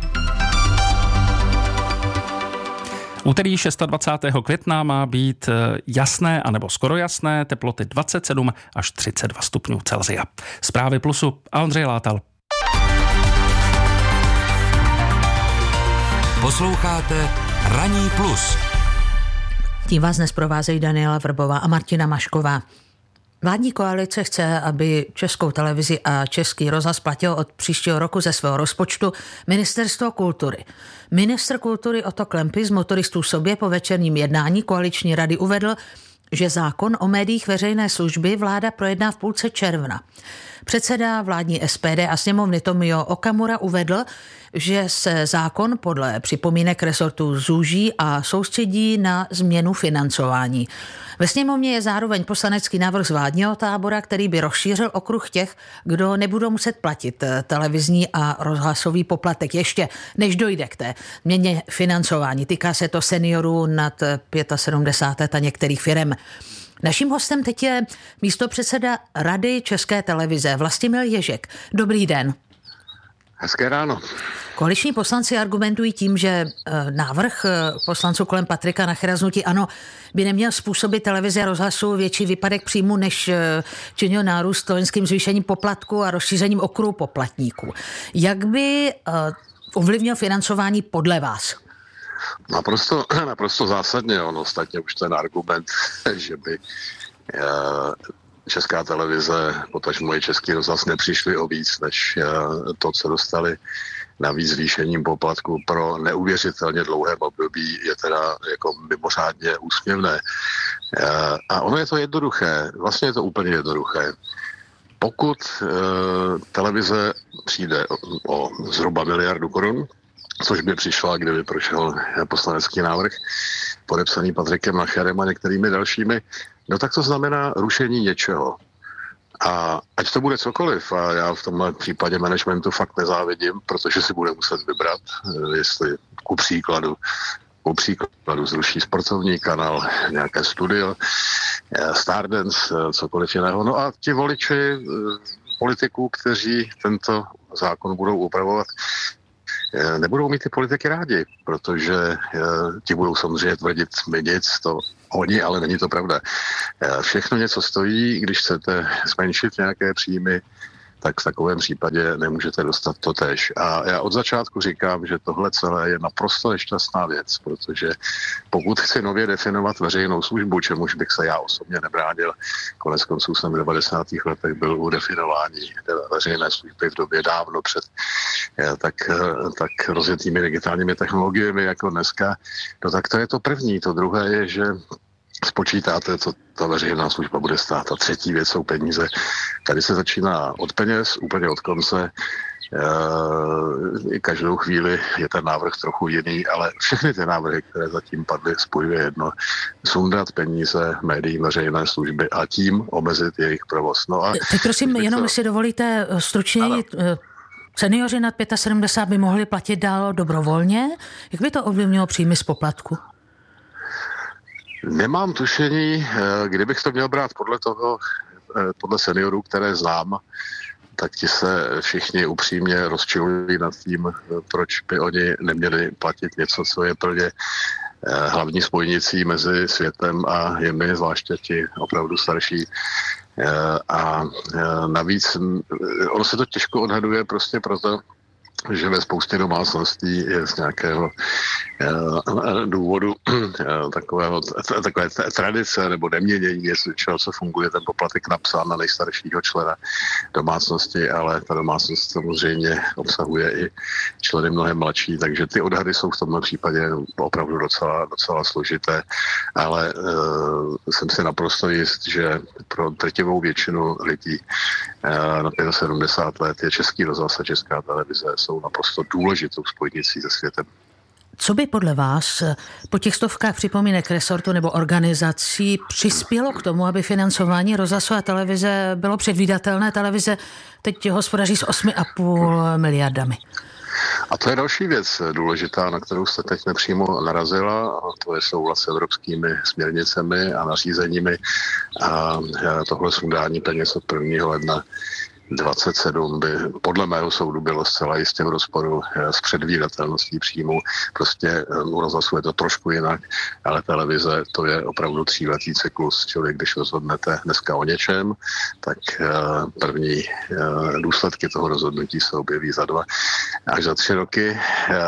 Úterý dvacátého šestého května má být jasné anebo skoro jasné, teploty dvacet sedm až třicet dva stupňů Celsia. Zprávy Plusu a Ondřej Látal. Posloucháte Ranní plus. Tím vás dnes provázejí Daniela Vrbová a Martina Mašková. Vládní koalice chce, aby Českou televizi a Český rozhlas platilo od příštího roku ze svého rozpočtu Ministerstvo kultury. Ministr kultury Otto Klempy z Motoristů sobě po večerním jednání koaliční rady uvedl, že zákon o médiích veřejné služby vláda projedná v půlce června. Předseda vládní S P D a sněmovny Tomio Okamura uvedl, že se zákon podle připomínek resortu zúží a soustředí na změnu financování. Ve sněmovně je zároveň poslanecký návrh z vládního tábora, který by rozšířil okruh těch, kdo nebudou muset platit televizní a rozhlasový poplatek ještě, než dojde k té změně financování. Týká se to seniorů nad sedmdesát pět a některých firem. Naším hostem teď je místopředseda Rady České televize Vlastimil Ježek. Dobrý den. Hezké ráno. Koaliční poslanci argumentují tím, že návrh poslanců kolem Patrika Nachera z hnutí ANO by neměl způsobit televize a rozhlasu větší výpadek příjmu, než činil nárůst loňským zvýšením poplatku a rozšířením okruhu poplatníků. Jak by ovlivnil financování podle vás? Naprosto, naprosto zásadně. On ostatně už ten argument, že by Česká televize, potažmo i Český rozhlas nepřišli o víc, než to, co dostali navíc zvýšením poplatku pro neuvěřitelně dlouhé období, je teda jako mimořádně úsměvné. A ono je to jednoduché, vlastně je to úplně jednoduché. Pokud televize přijde o, o zhruba miliardu korun, což by přišlo, kdyby prošel poslanecký návrh podepsaný Patrikem Nacherem a některými dalšími, no tak to znamená rušení něčeho. A ať to bude cokoliv, a já v tomhle případě managementu fakt nezávidím, protože si bude muset vybrat, jestli ku příkladu, ku příkladu zruší sportovní kanál, nějaké studio, Stardance, cokoliv jiného. No a ti voliči politiků, kteří tento zákon budou upravovat, nebudou mít ty politiky rádi, protože ti budou samozřejmě tvrdit my nic, to oni, ale není to pravda. Všechno něco stojí, když chcete zmenšit nějaké příjmy, tak v takovém případě nemůžete dostat to též. A já od začátku říkám, že tohle celé je naprosto nešťastná věc, protože pokud chci nově definovat veřejnou službu, čemuž bych se já osobně nebránil, konec konců jsem v devadesátých letech byl u definování veřejné služby v době dávno před tak, tak rozjetými digitálními technologiemi jako dneska, no tak to je to první. To druhé je, že spočítáte, co ta veřejná služba bude stát. A třetí věc jsou peníze. Tady se začíná od peněz, úplně od konce. E, každou chvíli je ten návrh trochu jiný, ale všechny ty návrhy, které zatím padly, spojuje jedno. Sundat peníze médiím veřejné služby a tím omezit jejich provoz. No a teď prosím, jenom to... si dovolíte stručně. Seniori nad sedmdesát pět by mohli platit dál dobrovolně. Jak by to ovlivnilo příjmy z poplatku? Nemám tušení, kdybych to měl brát podle toho, podle seniorů, které znám, tak ti se všichni upřímně rozčilují nad tím, proč by oni neměli platit něco, co je pro ně hlavní spojnicí mezi světem a jimi, zvláště ti opravdu starší. A navíc ono se to těžko odhaduje prostě proto, že ve spoustě domácností je z nějakého uh, důvodu uh, takového, t- takové t- tradice nebo neměnění, jestli čeho, co funguje ten poplatek napsán na nejstaršího člena domácnosti, ale ta domácnost samozřejmě obsahuje i členy mnohem mladší, takže ty odhady jsou v tomhle případě opravdu docela, docela složité, ale uh, jsem si naprosto jist, že pro drtivou většinu lidí uh, na sedmdesát pět let je Český rozhlas a Česká televize jsou naprosto důležitou spojnicí se světem. Co by podle vás po těch stovkách připomínek resortu nebo organizací přispělo k tomu, aby financování rozhlasu a televize bylo předvídatelné? Televize teď hospodaří s osmi a půl miliardami. A to je další věc důležitá, na kterou jste teď nepřímo narazila, a to je souhlas s evropskými směrnicemi a nařízeními a tohle sundání peněz od prvního ledna dvacet sedm by podle mého soudu bylo zcela jistě v rozporu s předvídatelností příjmu. Prostě u rozhlasu je to trošku jinak, ale televize to je opravdu tříletý cyklus, čili když rozhodnete dneska o něčem, tak první důsledky toho rozhodnutí se objeví za dva až za tři roky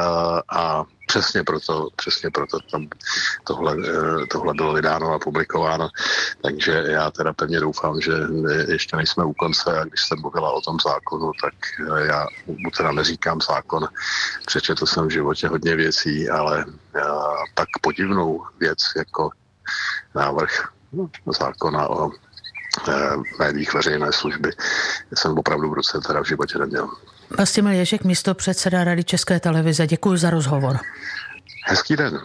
a Přesně proto, přesně proto tam tohle, tohle bylo vydáno a publikováno. Takže já teda pevně doufám, že ještě nejsme u konce a když jsem mluvila o tom zákonu, tak já mu teda neříkám zákon. Přečetl jsem v životě hodně věcí, ale tak podivnou věc jako návrh zákona o médiích veřejné služby jsem opravdu v ruce teda v životě neměl. Vlastimil Ježek, místopředseda Rady České televize. Děkuji za rozhovor. Hezký den.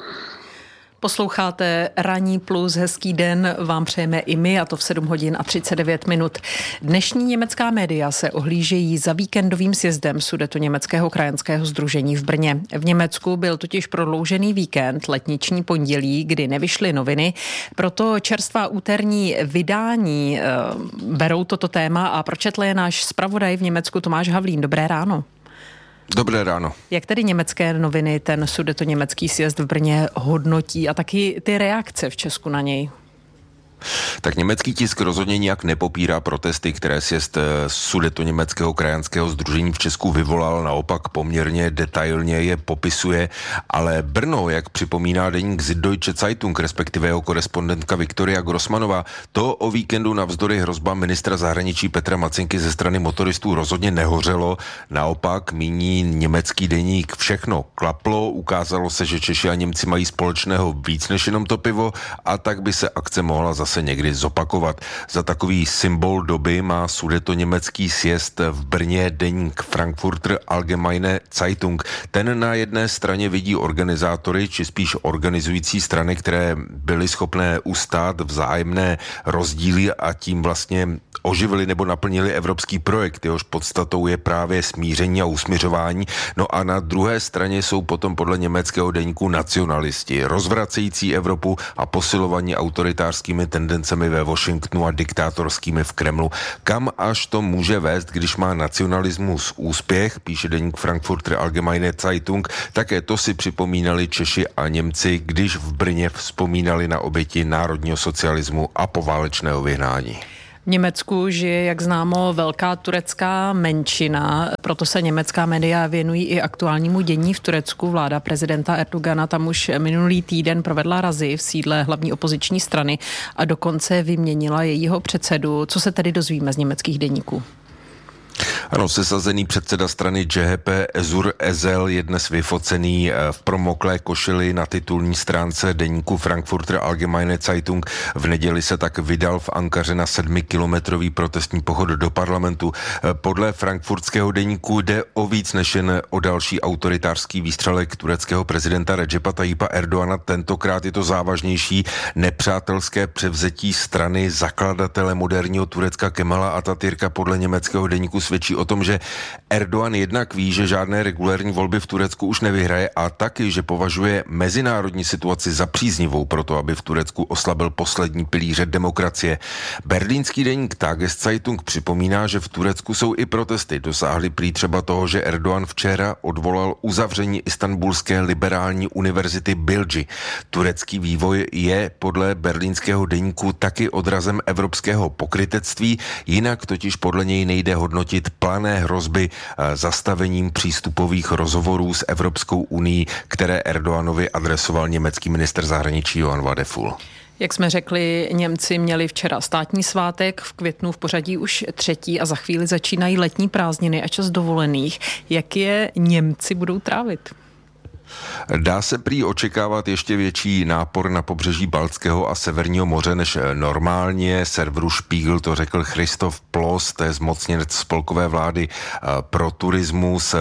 Posloucháte Ranní plus, hezký den vám přejeme i my, a to v sedm hodin a třicet devět minut. Dnešní německá média se ohlížejí za víkendovým sjezdem Sudetoněmeckého krajanského sdružení v Brně. V Německu byl totiž prodloužený víkend, letniční pondělí, kdy nevyšly noviny, proto čerstvá úterní vydání e, berou toto téma a pročetl je náš zpravodaj v Německu Tomáš Havlín. Dobré ráno. Dobré ráno. Jak tedy německé noviny ten sudetoněmecký sjezd v Brně hodnotí a taky ty reakce v Česku na něj? Tak německý tisk rozhodně nijak nepopírá protesty, které sjezd Sudetoněmeckého krajanského sdružení v Česku vyvolal, naopak poměrně detailně je popisuje, ale Brno, jak připomíná deník Süddeutsche Zeitung, respektive jeho korespondentka Viktoria Grossmanová, to o víkendu navzdory hrozbám ministra zahraničí Petra Macinky ze strany motoristů rozhodně nehořelo, naopak míní německý deník všechno klaplo, ukázalo se, že Češi a Němci mají společného víc než jenom to pivo a tak by se akce mohla zastavit zase někdy zopakovat. Za takový symbol doby má sudetoněmecký sjezd v Brně deník Frankfurter Allgemeine Zeitung. Ten na jedné straně vidí organizátory, či spíš organizující strany, které byly schopné ustát vzájemné rozdíly a tím vlastně oživili nebo naplnili evropský projekt. Jehož podstatou je právě smíření a usmiřování. No a na druhé straně jsou potom podle německého deníku nacionalisti, rozvracející Evropu a posilovaní autoritářskými tendencemi ve Washingtonu a diktátorskými v Kremlu. Kam až to může vést, když má nacionalismus úspěch, píše deník Frankfurter Allgemeine Zeitung, také to si připomínali Češi a Němci, když v Brně vzpomínali na oběti národního socialismu a poválečného vyhnání. V Německu žije, jak známo, velká turecká menšina, proto se německá média věnují i aktuálnímu dění v Turecku. Vláda prezidenta Erdogana tam už minulý týden provedla razy v sídle hlavní opoziční strany a dokonce vyměnila jejího předsedu. Co se tedy dozvíme z německých deníků? Ano, sesazený předseda strany C H P Ezur Ezel je dnes vyfocený v promoklé košili na titulní stránce deníku Frankfurter Allgemeine Zeitung. V neděli se tak vydal v Ankaře na sedmikilometrový protestní pochod do parlamentu. Podle frankfurtského deníku jde o víc než jen o další autoritářský výstřelek tureckého prezidenta Recepa Tayyipa Erdoğana. Tentokrát je to závažnější nepřátelské převzetí strany zakladatele moderního Turecka Kemala Atatürka. Podle německého deníku svědčí o tom, že Erdoğan jednak ví, že žádné regulérní volby v Turecku už nevyhraje a taky, že považuje mezinárodní situaci za příznivou proto, aby v Turecku oslabil poslední pilíře demokracie. Berlínský deník Tageszeitung připomíná, že v Turecku jsou i protesty. Dosáhly prý třeba toho, že Erdoğan včera odvolal uzavření Istanbulské liberální univerzity Bilgi. Turecký vývoj je podle berlínského deníku taky odrazem evropského pokrytectví, jinak totiž podle něj nejde hodnotit plané hrozby zastavením přístupových rozhovorů s Evropskou unií, které Erdoganovi adresoval německý ministr zahraničí Johann Wadephul. Jak jsme řekli, Němci měli včera státní svátek, v květnu v pořadí už třetí a za chvíli začínají letní prázdniny a čas dovolených. Jak je Němci budou trávit? Dá se prý očekávat ještě větší nápor na pobřeží Baltského a Severního moře než normálně. Serveru Spiegel to řekl Christoph Ploss, to je zmocněnec spolkové vlády pro turismus.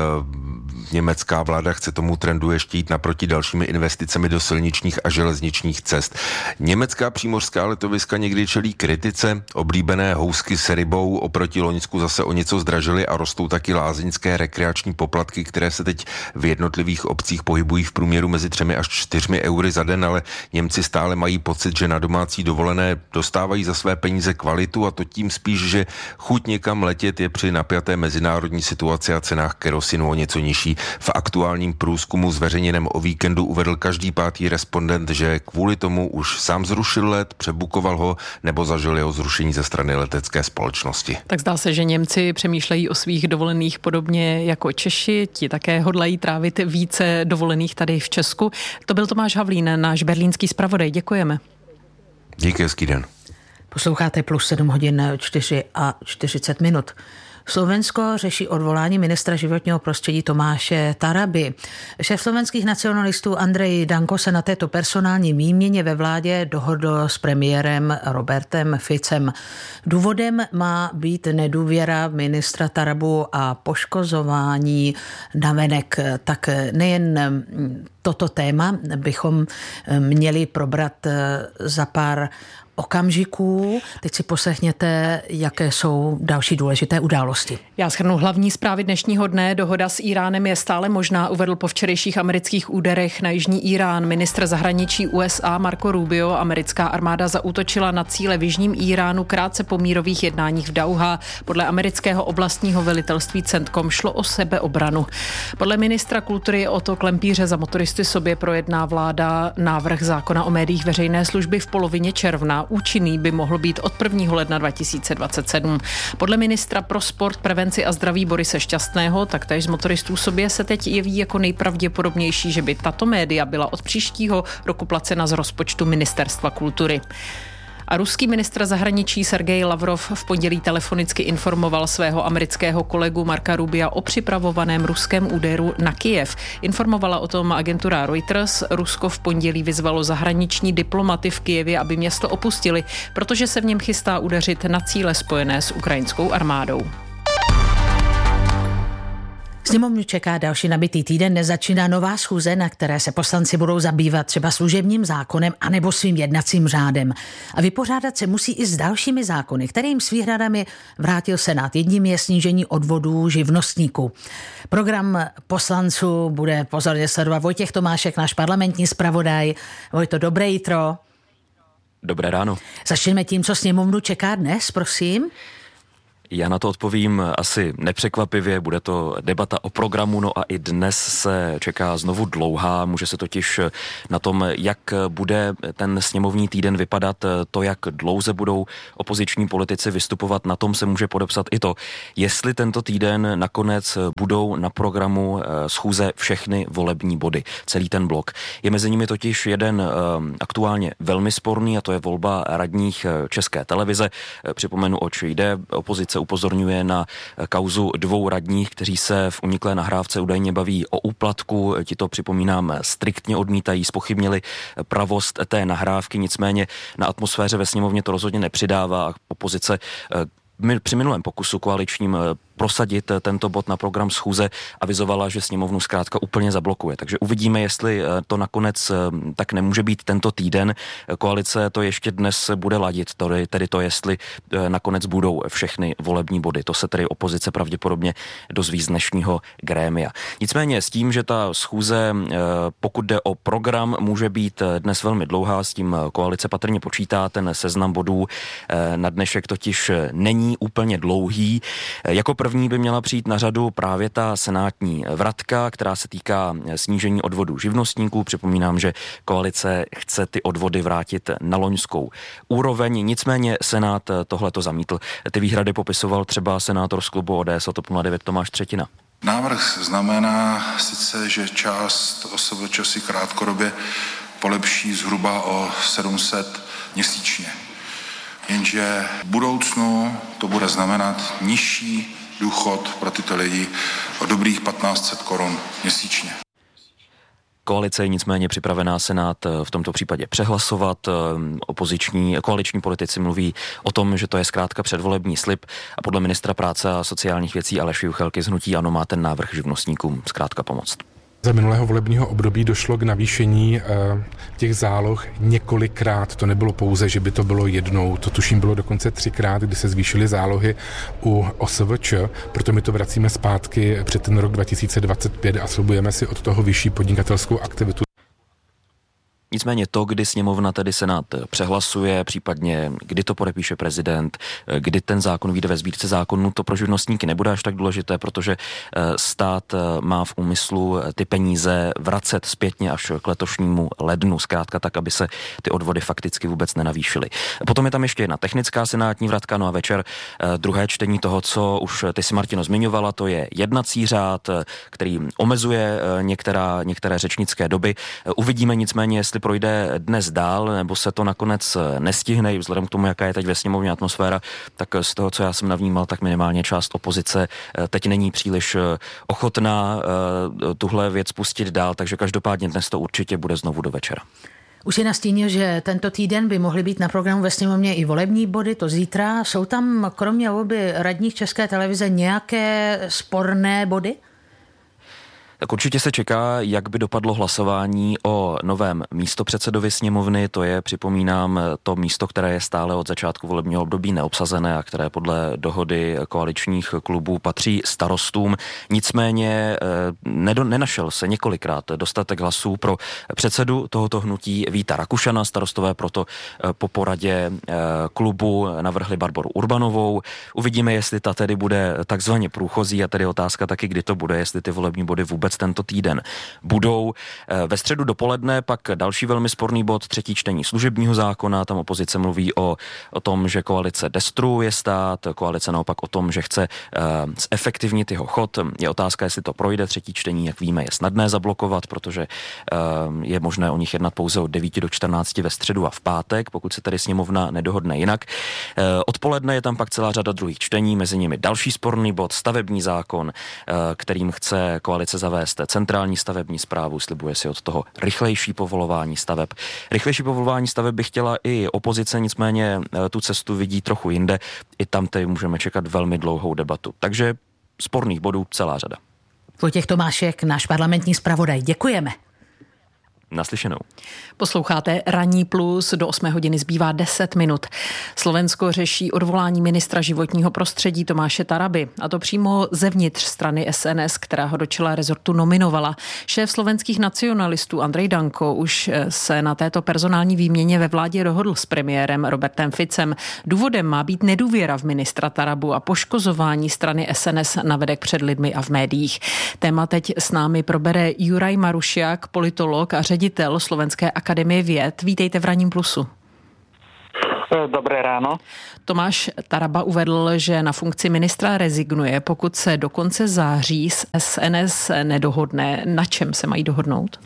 Německá vláda chce tomu trendu ještě jít naproti dalšími investicemi do silničních a železničních cest. Německá přímořská letoviska někdy čelí kritice. Oblíbené housky s rybou oproti loňsku zase o něco zdražily a rostou taky lázeňské rekreační poplatky, které se teď v jednotlivých obcích pohybují v průměru mezi třemi až čtyřmi eury za den, ale Němci stále mají pocit, že na domácí dovolené dostávají za své peníze kvalitu a to tím spíš, že chuť někam letět je při napjaté mezinárodní situaci a cenách kerosinu o něco nižší. V aktuálním průzkumu zveřejněném o víkendu uvedl každý pátý respondent, že kvůli tomu už sám zrušil let, přebukoval ho nebo zažil jeho zrušení ze strany letecké společnosti. Tak zdá se, že Němci přemýšlejí o svých dovolených podobně jako Češi, ti také hodlají trávit více dovolených tady v Česku. To byl Tomáš Havlín, náš berlínský zpravodaj. Děkujeme. Díky, hezký den. Posloucháte Plus sedm hodin čtyři a čtyřicet minut. Slovensko řeší odvolání ministra životního prostředí Tomáše Taraby. Šéf slovenských nacionalistů Andrej Danko se na této personální výměně ve vládě dohodl s premiérem Robertem Ficem. Důvodem má být nedůvěra ministra Tarabu a poškozování navenek. Tak nejen toto téma bychom měli probrat za pár okamžiků. Teď si poslechněte, jaké jsou další důležité události. Já shrnu hlavní zprávy dnešního dne. Dohoda s Íránem je stále možná, uvedl po včerejších amerických úderech na jižní Írán ministr zahraničí U S A Marco Rubio. Americká armáda zaútočila na cíle v jižním Íránu krátce po mírových jednáních v Dauha. Podle amerického oblastního velitelství CENTCOM šlo o sebeobranu. Podle ministra kultury Otto Klempíře za motoristy sobě projedná vláda návrh zákona o médiích veřejné služby v polovině června. Účinný by mohl být od prvního ledna dva tisíce dvacet sedm. Podle ministra pro sport, prevenci a zdraví Borise Šťastného, taktéž z motoristů sobě se teď jeví jako nejpravděpodobnější, že by tato média byla od příštího roku placena z rozpočtu Ministerstva kultury. A ruský ministr zahraničí Sergej Lavrov v pondělí telefonicky informoval svého amerického kolegu Marka Rubia o připravovaném ruském úderu na Kyjev. Informovala o tom agentura Reuters. Rusko v pondělí vyzvalo zahraniční diplomaty v Kyjevě, aby město opustili, protože se v něm chystá udeřit na cíle spojené s ukrajinskou armádou. Sněmovnu čeká další nabitý týden, nezačíná nová schůze, na které se poslanci budou zabývat třeba služebním zákonem anebo svým jednacím řádem. A vypořádat se musí i s dalšími zákony, kterým s výhradami vrátil Senát. Jedním je snížení odvodů živnostníků. Program poslanců bude pozorně sledovat Vojtěch Tomášek, náš parlamentní zpravodaj. Vojto, dobré jitro. Dobré ráno. Začneme tím, co sněmovnu čeká dnes, prosím. Já na to odpovím asi nepřekvapivě, bude to debata o programu, no a i dnes se čeká znovu dlouhá, může se totiž na tom, jak bude ten sněmovní týden vypadat, to, jak dlouze budou opoziční politici vystupovat, na tom se může podepsat i to, jestli tento týden nakonec budou na programu schůze všechny volební body, celý ten blok. Je mezi nimi totiž jeden aktuálně velmi sporný a to je volba radních České televize. Připomenu, oč jde, opozice upozorňuje na kauzu dvou radních, kteří se v uniklé nahrávce údajně baví o úplatku. Ti to, připomínám, striktně odmítají, zpochybnili pravost té nahrávky, nicméně na atmosféře ve sněmovně to rozhodně nepřidává. Opozice při minulém pokusu koaličním prosadit tento bod na program schůze avizovala, že sněmovnu zkrátka úplně zablokuje. Takže uvidíme, jestli to nakonec tak nemůže být tento týden. Koalice to ještě dnes bude ladit, tedy to, jestli nakonec budou všechny volební body. To se tedy opozice pravděpodobně dozví z dnešního grémia. Nicméně s tím, že ta schůze, pokud jde o program, může být dnes velmi dlouhá, s tím koalice patrně počítá, ten seznam bodů na dnešek totiž není úplně dlouhý. Jako první by měla přijít na řadu právě ta senátní vratka, která se týká snížení odvodů živnostníků. Připomínám, že koalice chce ty odvody vrátit na loňskou úroveň, nicméně Senát tohleto zamítl. Ty výhrady popisoval třeba senátor z klubu O D S a T O P nula devět Tomáš Třetina. Návrh znamená sice, že část O S V Č si krátkodobě polepší zhruba o sedm set měsíčně. Jenže v budoucnu to bude znamenat nižší důchod pro tyto lidi o dobrých patnáct set korun měsíčně. Koalice je nicméně připravená Senát v tomto případě přehlasovat. Opoziční, koaliční politici mluví o tom, že to je zkrátka předvolební slib a podle ministra práce a sociálních věcí Aleše Juchelky z hnutí ANO má ten návrh živnostníkům zkrátka pomoct. Za minulého volebního období došlo k navýšení těch záloh několikrát. To nebylo pouze, že by to bylo jednou. To tuším bylo dokonce třikrát, kdy se zvýšily zálohy u O S V Č. Proto my to vracíme zpátky před ten rok dva tisíce dvacet pět a slibujeme si od toho vyšší podnikatelskou aktivitu. Nicméně to, kdy sněmovna, tedy Senát přehlasuje, případně kdy to podepíše prezident, kdy ten zákon vyjde ve sbírce zákonů, to pro živnostníky nebude až tak důležité, protože stát má v úmyslu ty peníze vracet zpětně až k letošnímu lednu, zkrátka tak, aby se ty odvody fakticky vůbec nenavýšily. Potom je tam ještě jedna technická senátní vratka, no a večer druhé čtení toho, co už ty si, Martino, zmiňovala, to je jednací řád, který omezuje některá, některé řečnické doby. Uvidíme nicméně, jestli projde dnes dál, nebo se to nakonec nestihne, vzhledem k tomu, jaká je teď ve sněmovně atmosféra, tak z toho, co já jsem navnímal, tak minimálně část opozice teď není příliš ochotná tuhle věc pustit dál, takže každopádně dnes to určitě bude znovu do večera. Už je nastínil, že tento týden by mohly být na programu ve sněmovně i volební body, to zítra. Jsou tam kromě volby radních České televize nějaké sporné body? Tak určitě se čeká, jak by dopadlo hlasování o novém místopředsedovi sněmovny. To je, připomínám, to místo, které je stále od začátku volebního období neobsazené a které podle dohody koaličních klubů patří starostům. Nicméně nenašel se několikrát dostatek hlasů pro předsedu tohoto hnutí Víta Rakušana. Starostové proto po poradě klubu navrhli Barboru Urbanovou. Uvidíme, jestli ta tedy bude takzvaně průchozí a tedy otázka taky, kdy to bude, jestli ty volební body vůbec vůbec tento týden budou. Ve středu dopoledne pak další velmi sporný bod, třetí čtení služebního zákona. Tam opozice mluví o, o tom, že koalice destruuje stát, koalice naopak o tom, že chce uh, zefektivnit jeho chod. Je otázka, jestli to projde. Třetí čtení, jak víme, je snadné zablokovat, protože uh, je možné o nich jednat pouze od devíti do čtrnácti ve středu a v pátek, pokud se tedy sněmovna nedohodne jinak. Uh, odpoledne je tam pak celá řada druhých čtení, mezi nimi další sporný bod, stavební zákon, uh, kterým chce koalice zavést centrální stavební správu, slibuje si od toho rychlejší povolování staveb. Rychlejší povolování staveb by chtěla i opozice, nicméně uh, tu cestu vidí trochu jinde. I tam tedy můžeme čekat velmi dlouhou debatu. Takže sporných bodů celá řada. Vojtěch Tomášek, náš parlamentní zpravodaj. Děkujeme. Naslyšenou. Posloucháte Ranní plus, do osmé hodiny zbývá deset minut. Slovensko řeší odvolání ministra životního prostředí Tomáše Taraby, a to přímo zevnitř strany S N S, která ho do čela rezortu nominovala. Šéf slovenských nacionalistů Andrej Danko už se na této personální výměně ve vládě dohodl s premiérem Robertem Ficem. Důvodem má být nedůvěra v ministra Tarabu a poškozování strany S N S navedek před lidmi a v médiích. Téma teď s námi probere Juraj Marušiak, politolog a ředitel Slovenské akademie věd. Vítejte v Ranním plusu. Dobré ráno. Tomáš Taraba uvedl, že na funkci ministra rezignuje, pokud se do konce září s S N S nedohodne. Na čem se mají dohodnout?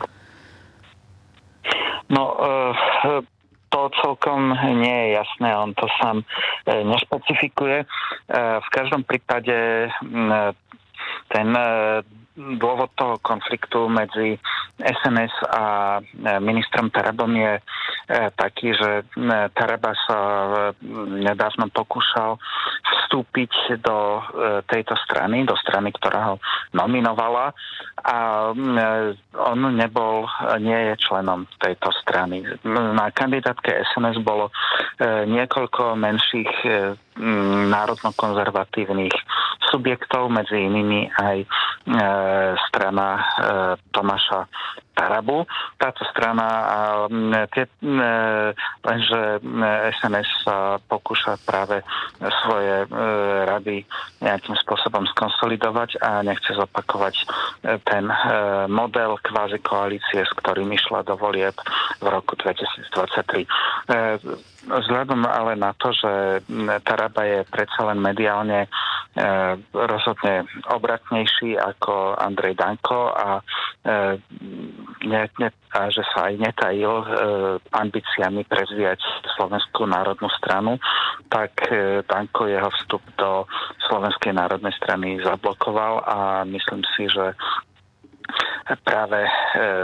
No, to celkom nie je jasné, on to sám nešpecifikuje. V každom prípade ten dôvod toho konfliktu medzi S N S a ministrom Tarabom je taký, že Taraba sa nedávno pokúšal vstúpiť do tejto strany, do strany, ktorá ho nominovala, a on nebol, nie je členom tejto strany. Na kandidátke S N S bolo niekoľko menších národno-konzervatívnych subjektov, medzi inými aj e, strana e, Tomáša Tarabu. Táto strana, e, tie, e, lenže S N S sa pokúša práve svoje e, rady nejakým spôsobom skonsolidovať a nechce zopakovať e, ten e, model kvázi koalície, s ktorým išla do volieb v roku dvetisícdvadsaťtri. E, Vzhľadom ale na to, že Taraba je predsa len mediálne e, rozhodne obratnejší ako Andrej Danko a, e, ne, ne, a že sa aj netajil e, ambíciami prezvíjať Slovenskú národnú stranu, tak e, Danko jeho vstup do Slovenskej národnej strany zablokoval a myslím si, že práve e,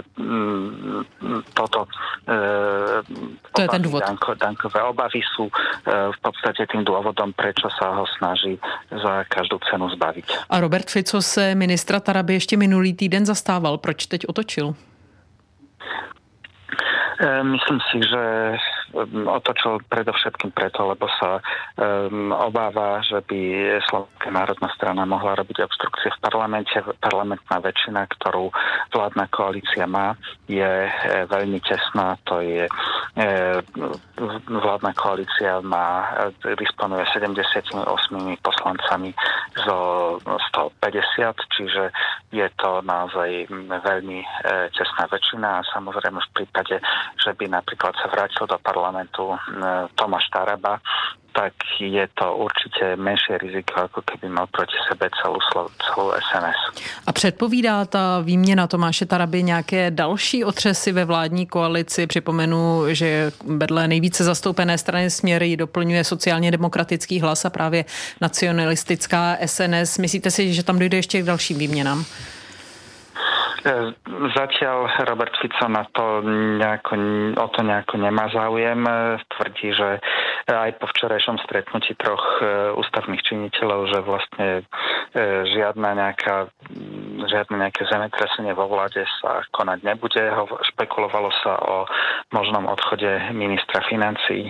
toto e, to je ten dôvod. Danko, Dankové obavy sú e, v podstate tým dôvodom, prečo sa ho snaží za každou cenu zbaviť. A Robert Fico se ministra Taraby ještě minulý týden zastával. Proč teď otočil? Myslím si, že otočil predovšetkým preto, lebo sa um, obáva, že by Slovenská národná strana mohla robiť obstrukcie v parlamente. Parlamentná väčšina, ktorú vládna koalícia má, je e, veľmi tesná. To je e, vládna koalícia má, disponuje sedemdesiatosem poslancami zo stopäťdesiat, čiže je to naozaj veľmi e, tesná väčšina a samozrejme v prípade, že by napríklad sa vrátil do parlamentu e, Tomáš Taraba, tak je to určitě menší riziko, ako keby mal proti sebe celou, celou S N S. A předpovídá ta výměna Tomáše Taraby nějaké další otřesy ve vládní koalici? Připomenu, že vedle nejvíce zastoupené strany Směr ji doplňuje sociálně demokratický Hlas a právě nacionalistická S N S. Myslíte si, že tam dojde ještě k dalším výměnám? Zatiaľ Robert Fico na to nejako, o to nejako nemá záujem. Tvrdí, že aj po včerajšom stretnutí troch ústavných činiteľov, že vlastne žiadna nejaká, žiadne nejaké zemetrasenie vo vláde sa konať nebude. Špekulovalo sa o možnom odchode ministra financií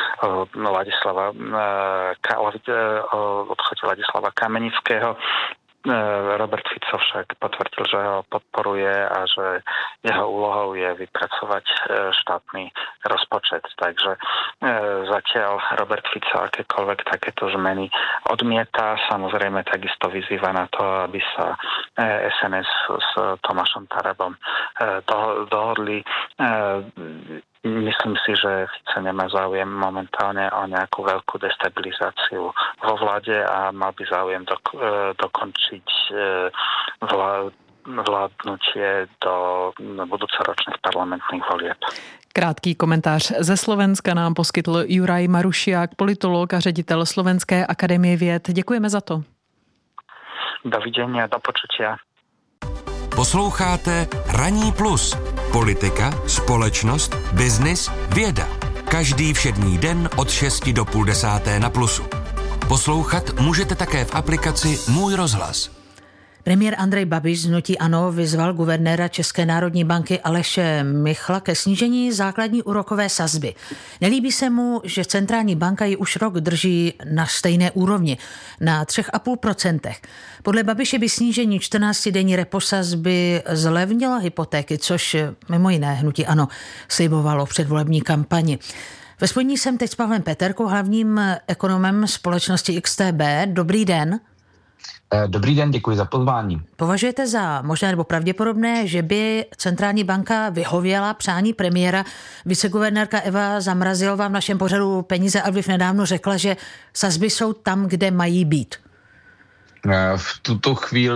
Ladislava, o odchode Ladislava Kamenického. Robert Fico však potvrdil, že ho podporuje a že jeho úlohou je vypracovať štátny rozpočet. Takže zatiaľ Robert Fico akékoľvek takéto zmeny odmieta. Samozrejme takisto vyzýva na to, aby sa es en es s Tomášom Tarabom dohodli. Myslím si, že Fico nemá záujem momentálne o nejakú veľkú destabilizáciu vo vláde a mal by záujem dok- dokončiť vlá- vládnutie do budúcoročných parlamentných volieb. Krátký komentář ze Slovenska nám poskytl Juraj Marušiak, politolog a ředitel Slovenské akademie věd. Děkujeme za to. Dovidenia, do počutia. Posloucháte Ranní plus. Politika, společnost, biznis, věda. Každý všední den od šesti do půl desáté na Plusu. Poslouchat můžete také v aplikaci Můj rozhlas. Premiér Andrej Babiš z hnutí ANO vyzval guvernéra České národní banky Aleše Michla ke snížení základní úrokové sazby. Nelíbí se mu, že centrální banka ji už rok drží na stejné úrovni, na tři a půl procenta. Podle Babiše by snížení čtrnáctidenní reposazby zlevnilo hypotéky, což mimo jiné hnutí ANO slibovalo v předvolební kampani. Ve spojení jsem teď s Pavlem Peterkou, hlavním ekonomem společnosti X T B. Dobrý den. Dobrý den, děkuji za pozvání. Považujete za možné nebo pravděpodobné, že by centrální banka vyhověla přání premiéra? Viceguvernérka Eva Zamrazilová v našem pořadu Peníze a vliv nedávno řekla, že sazby jsou tam, kde mají být. V tuto chvíli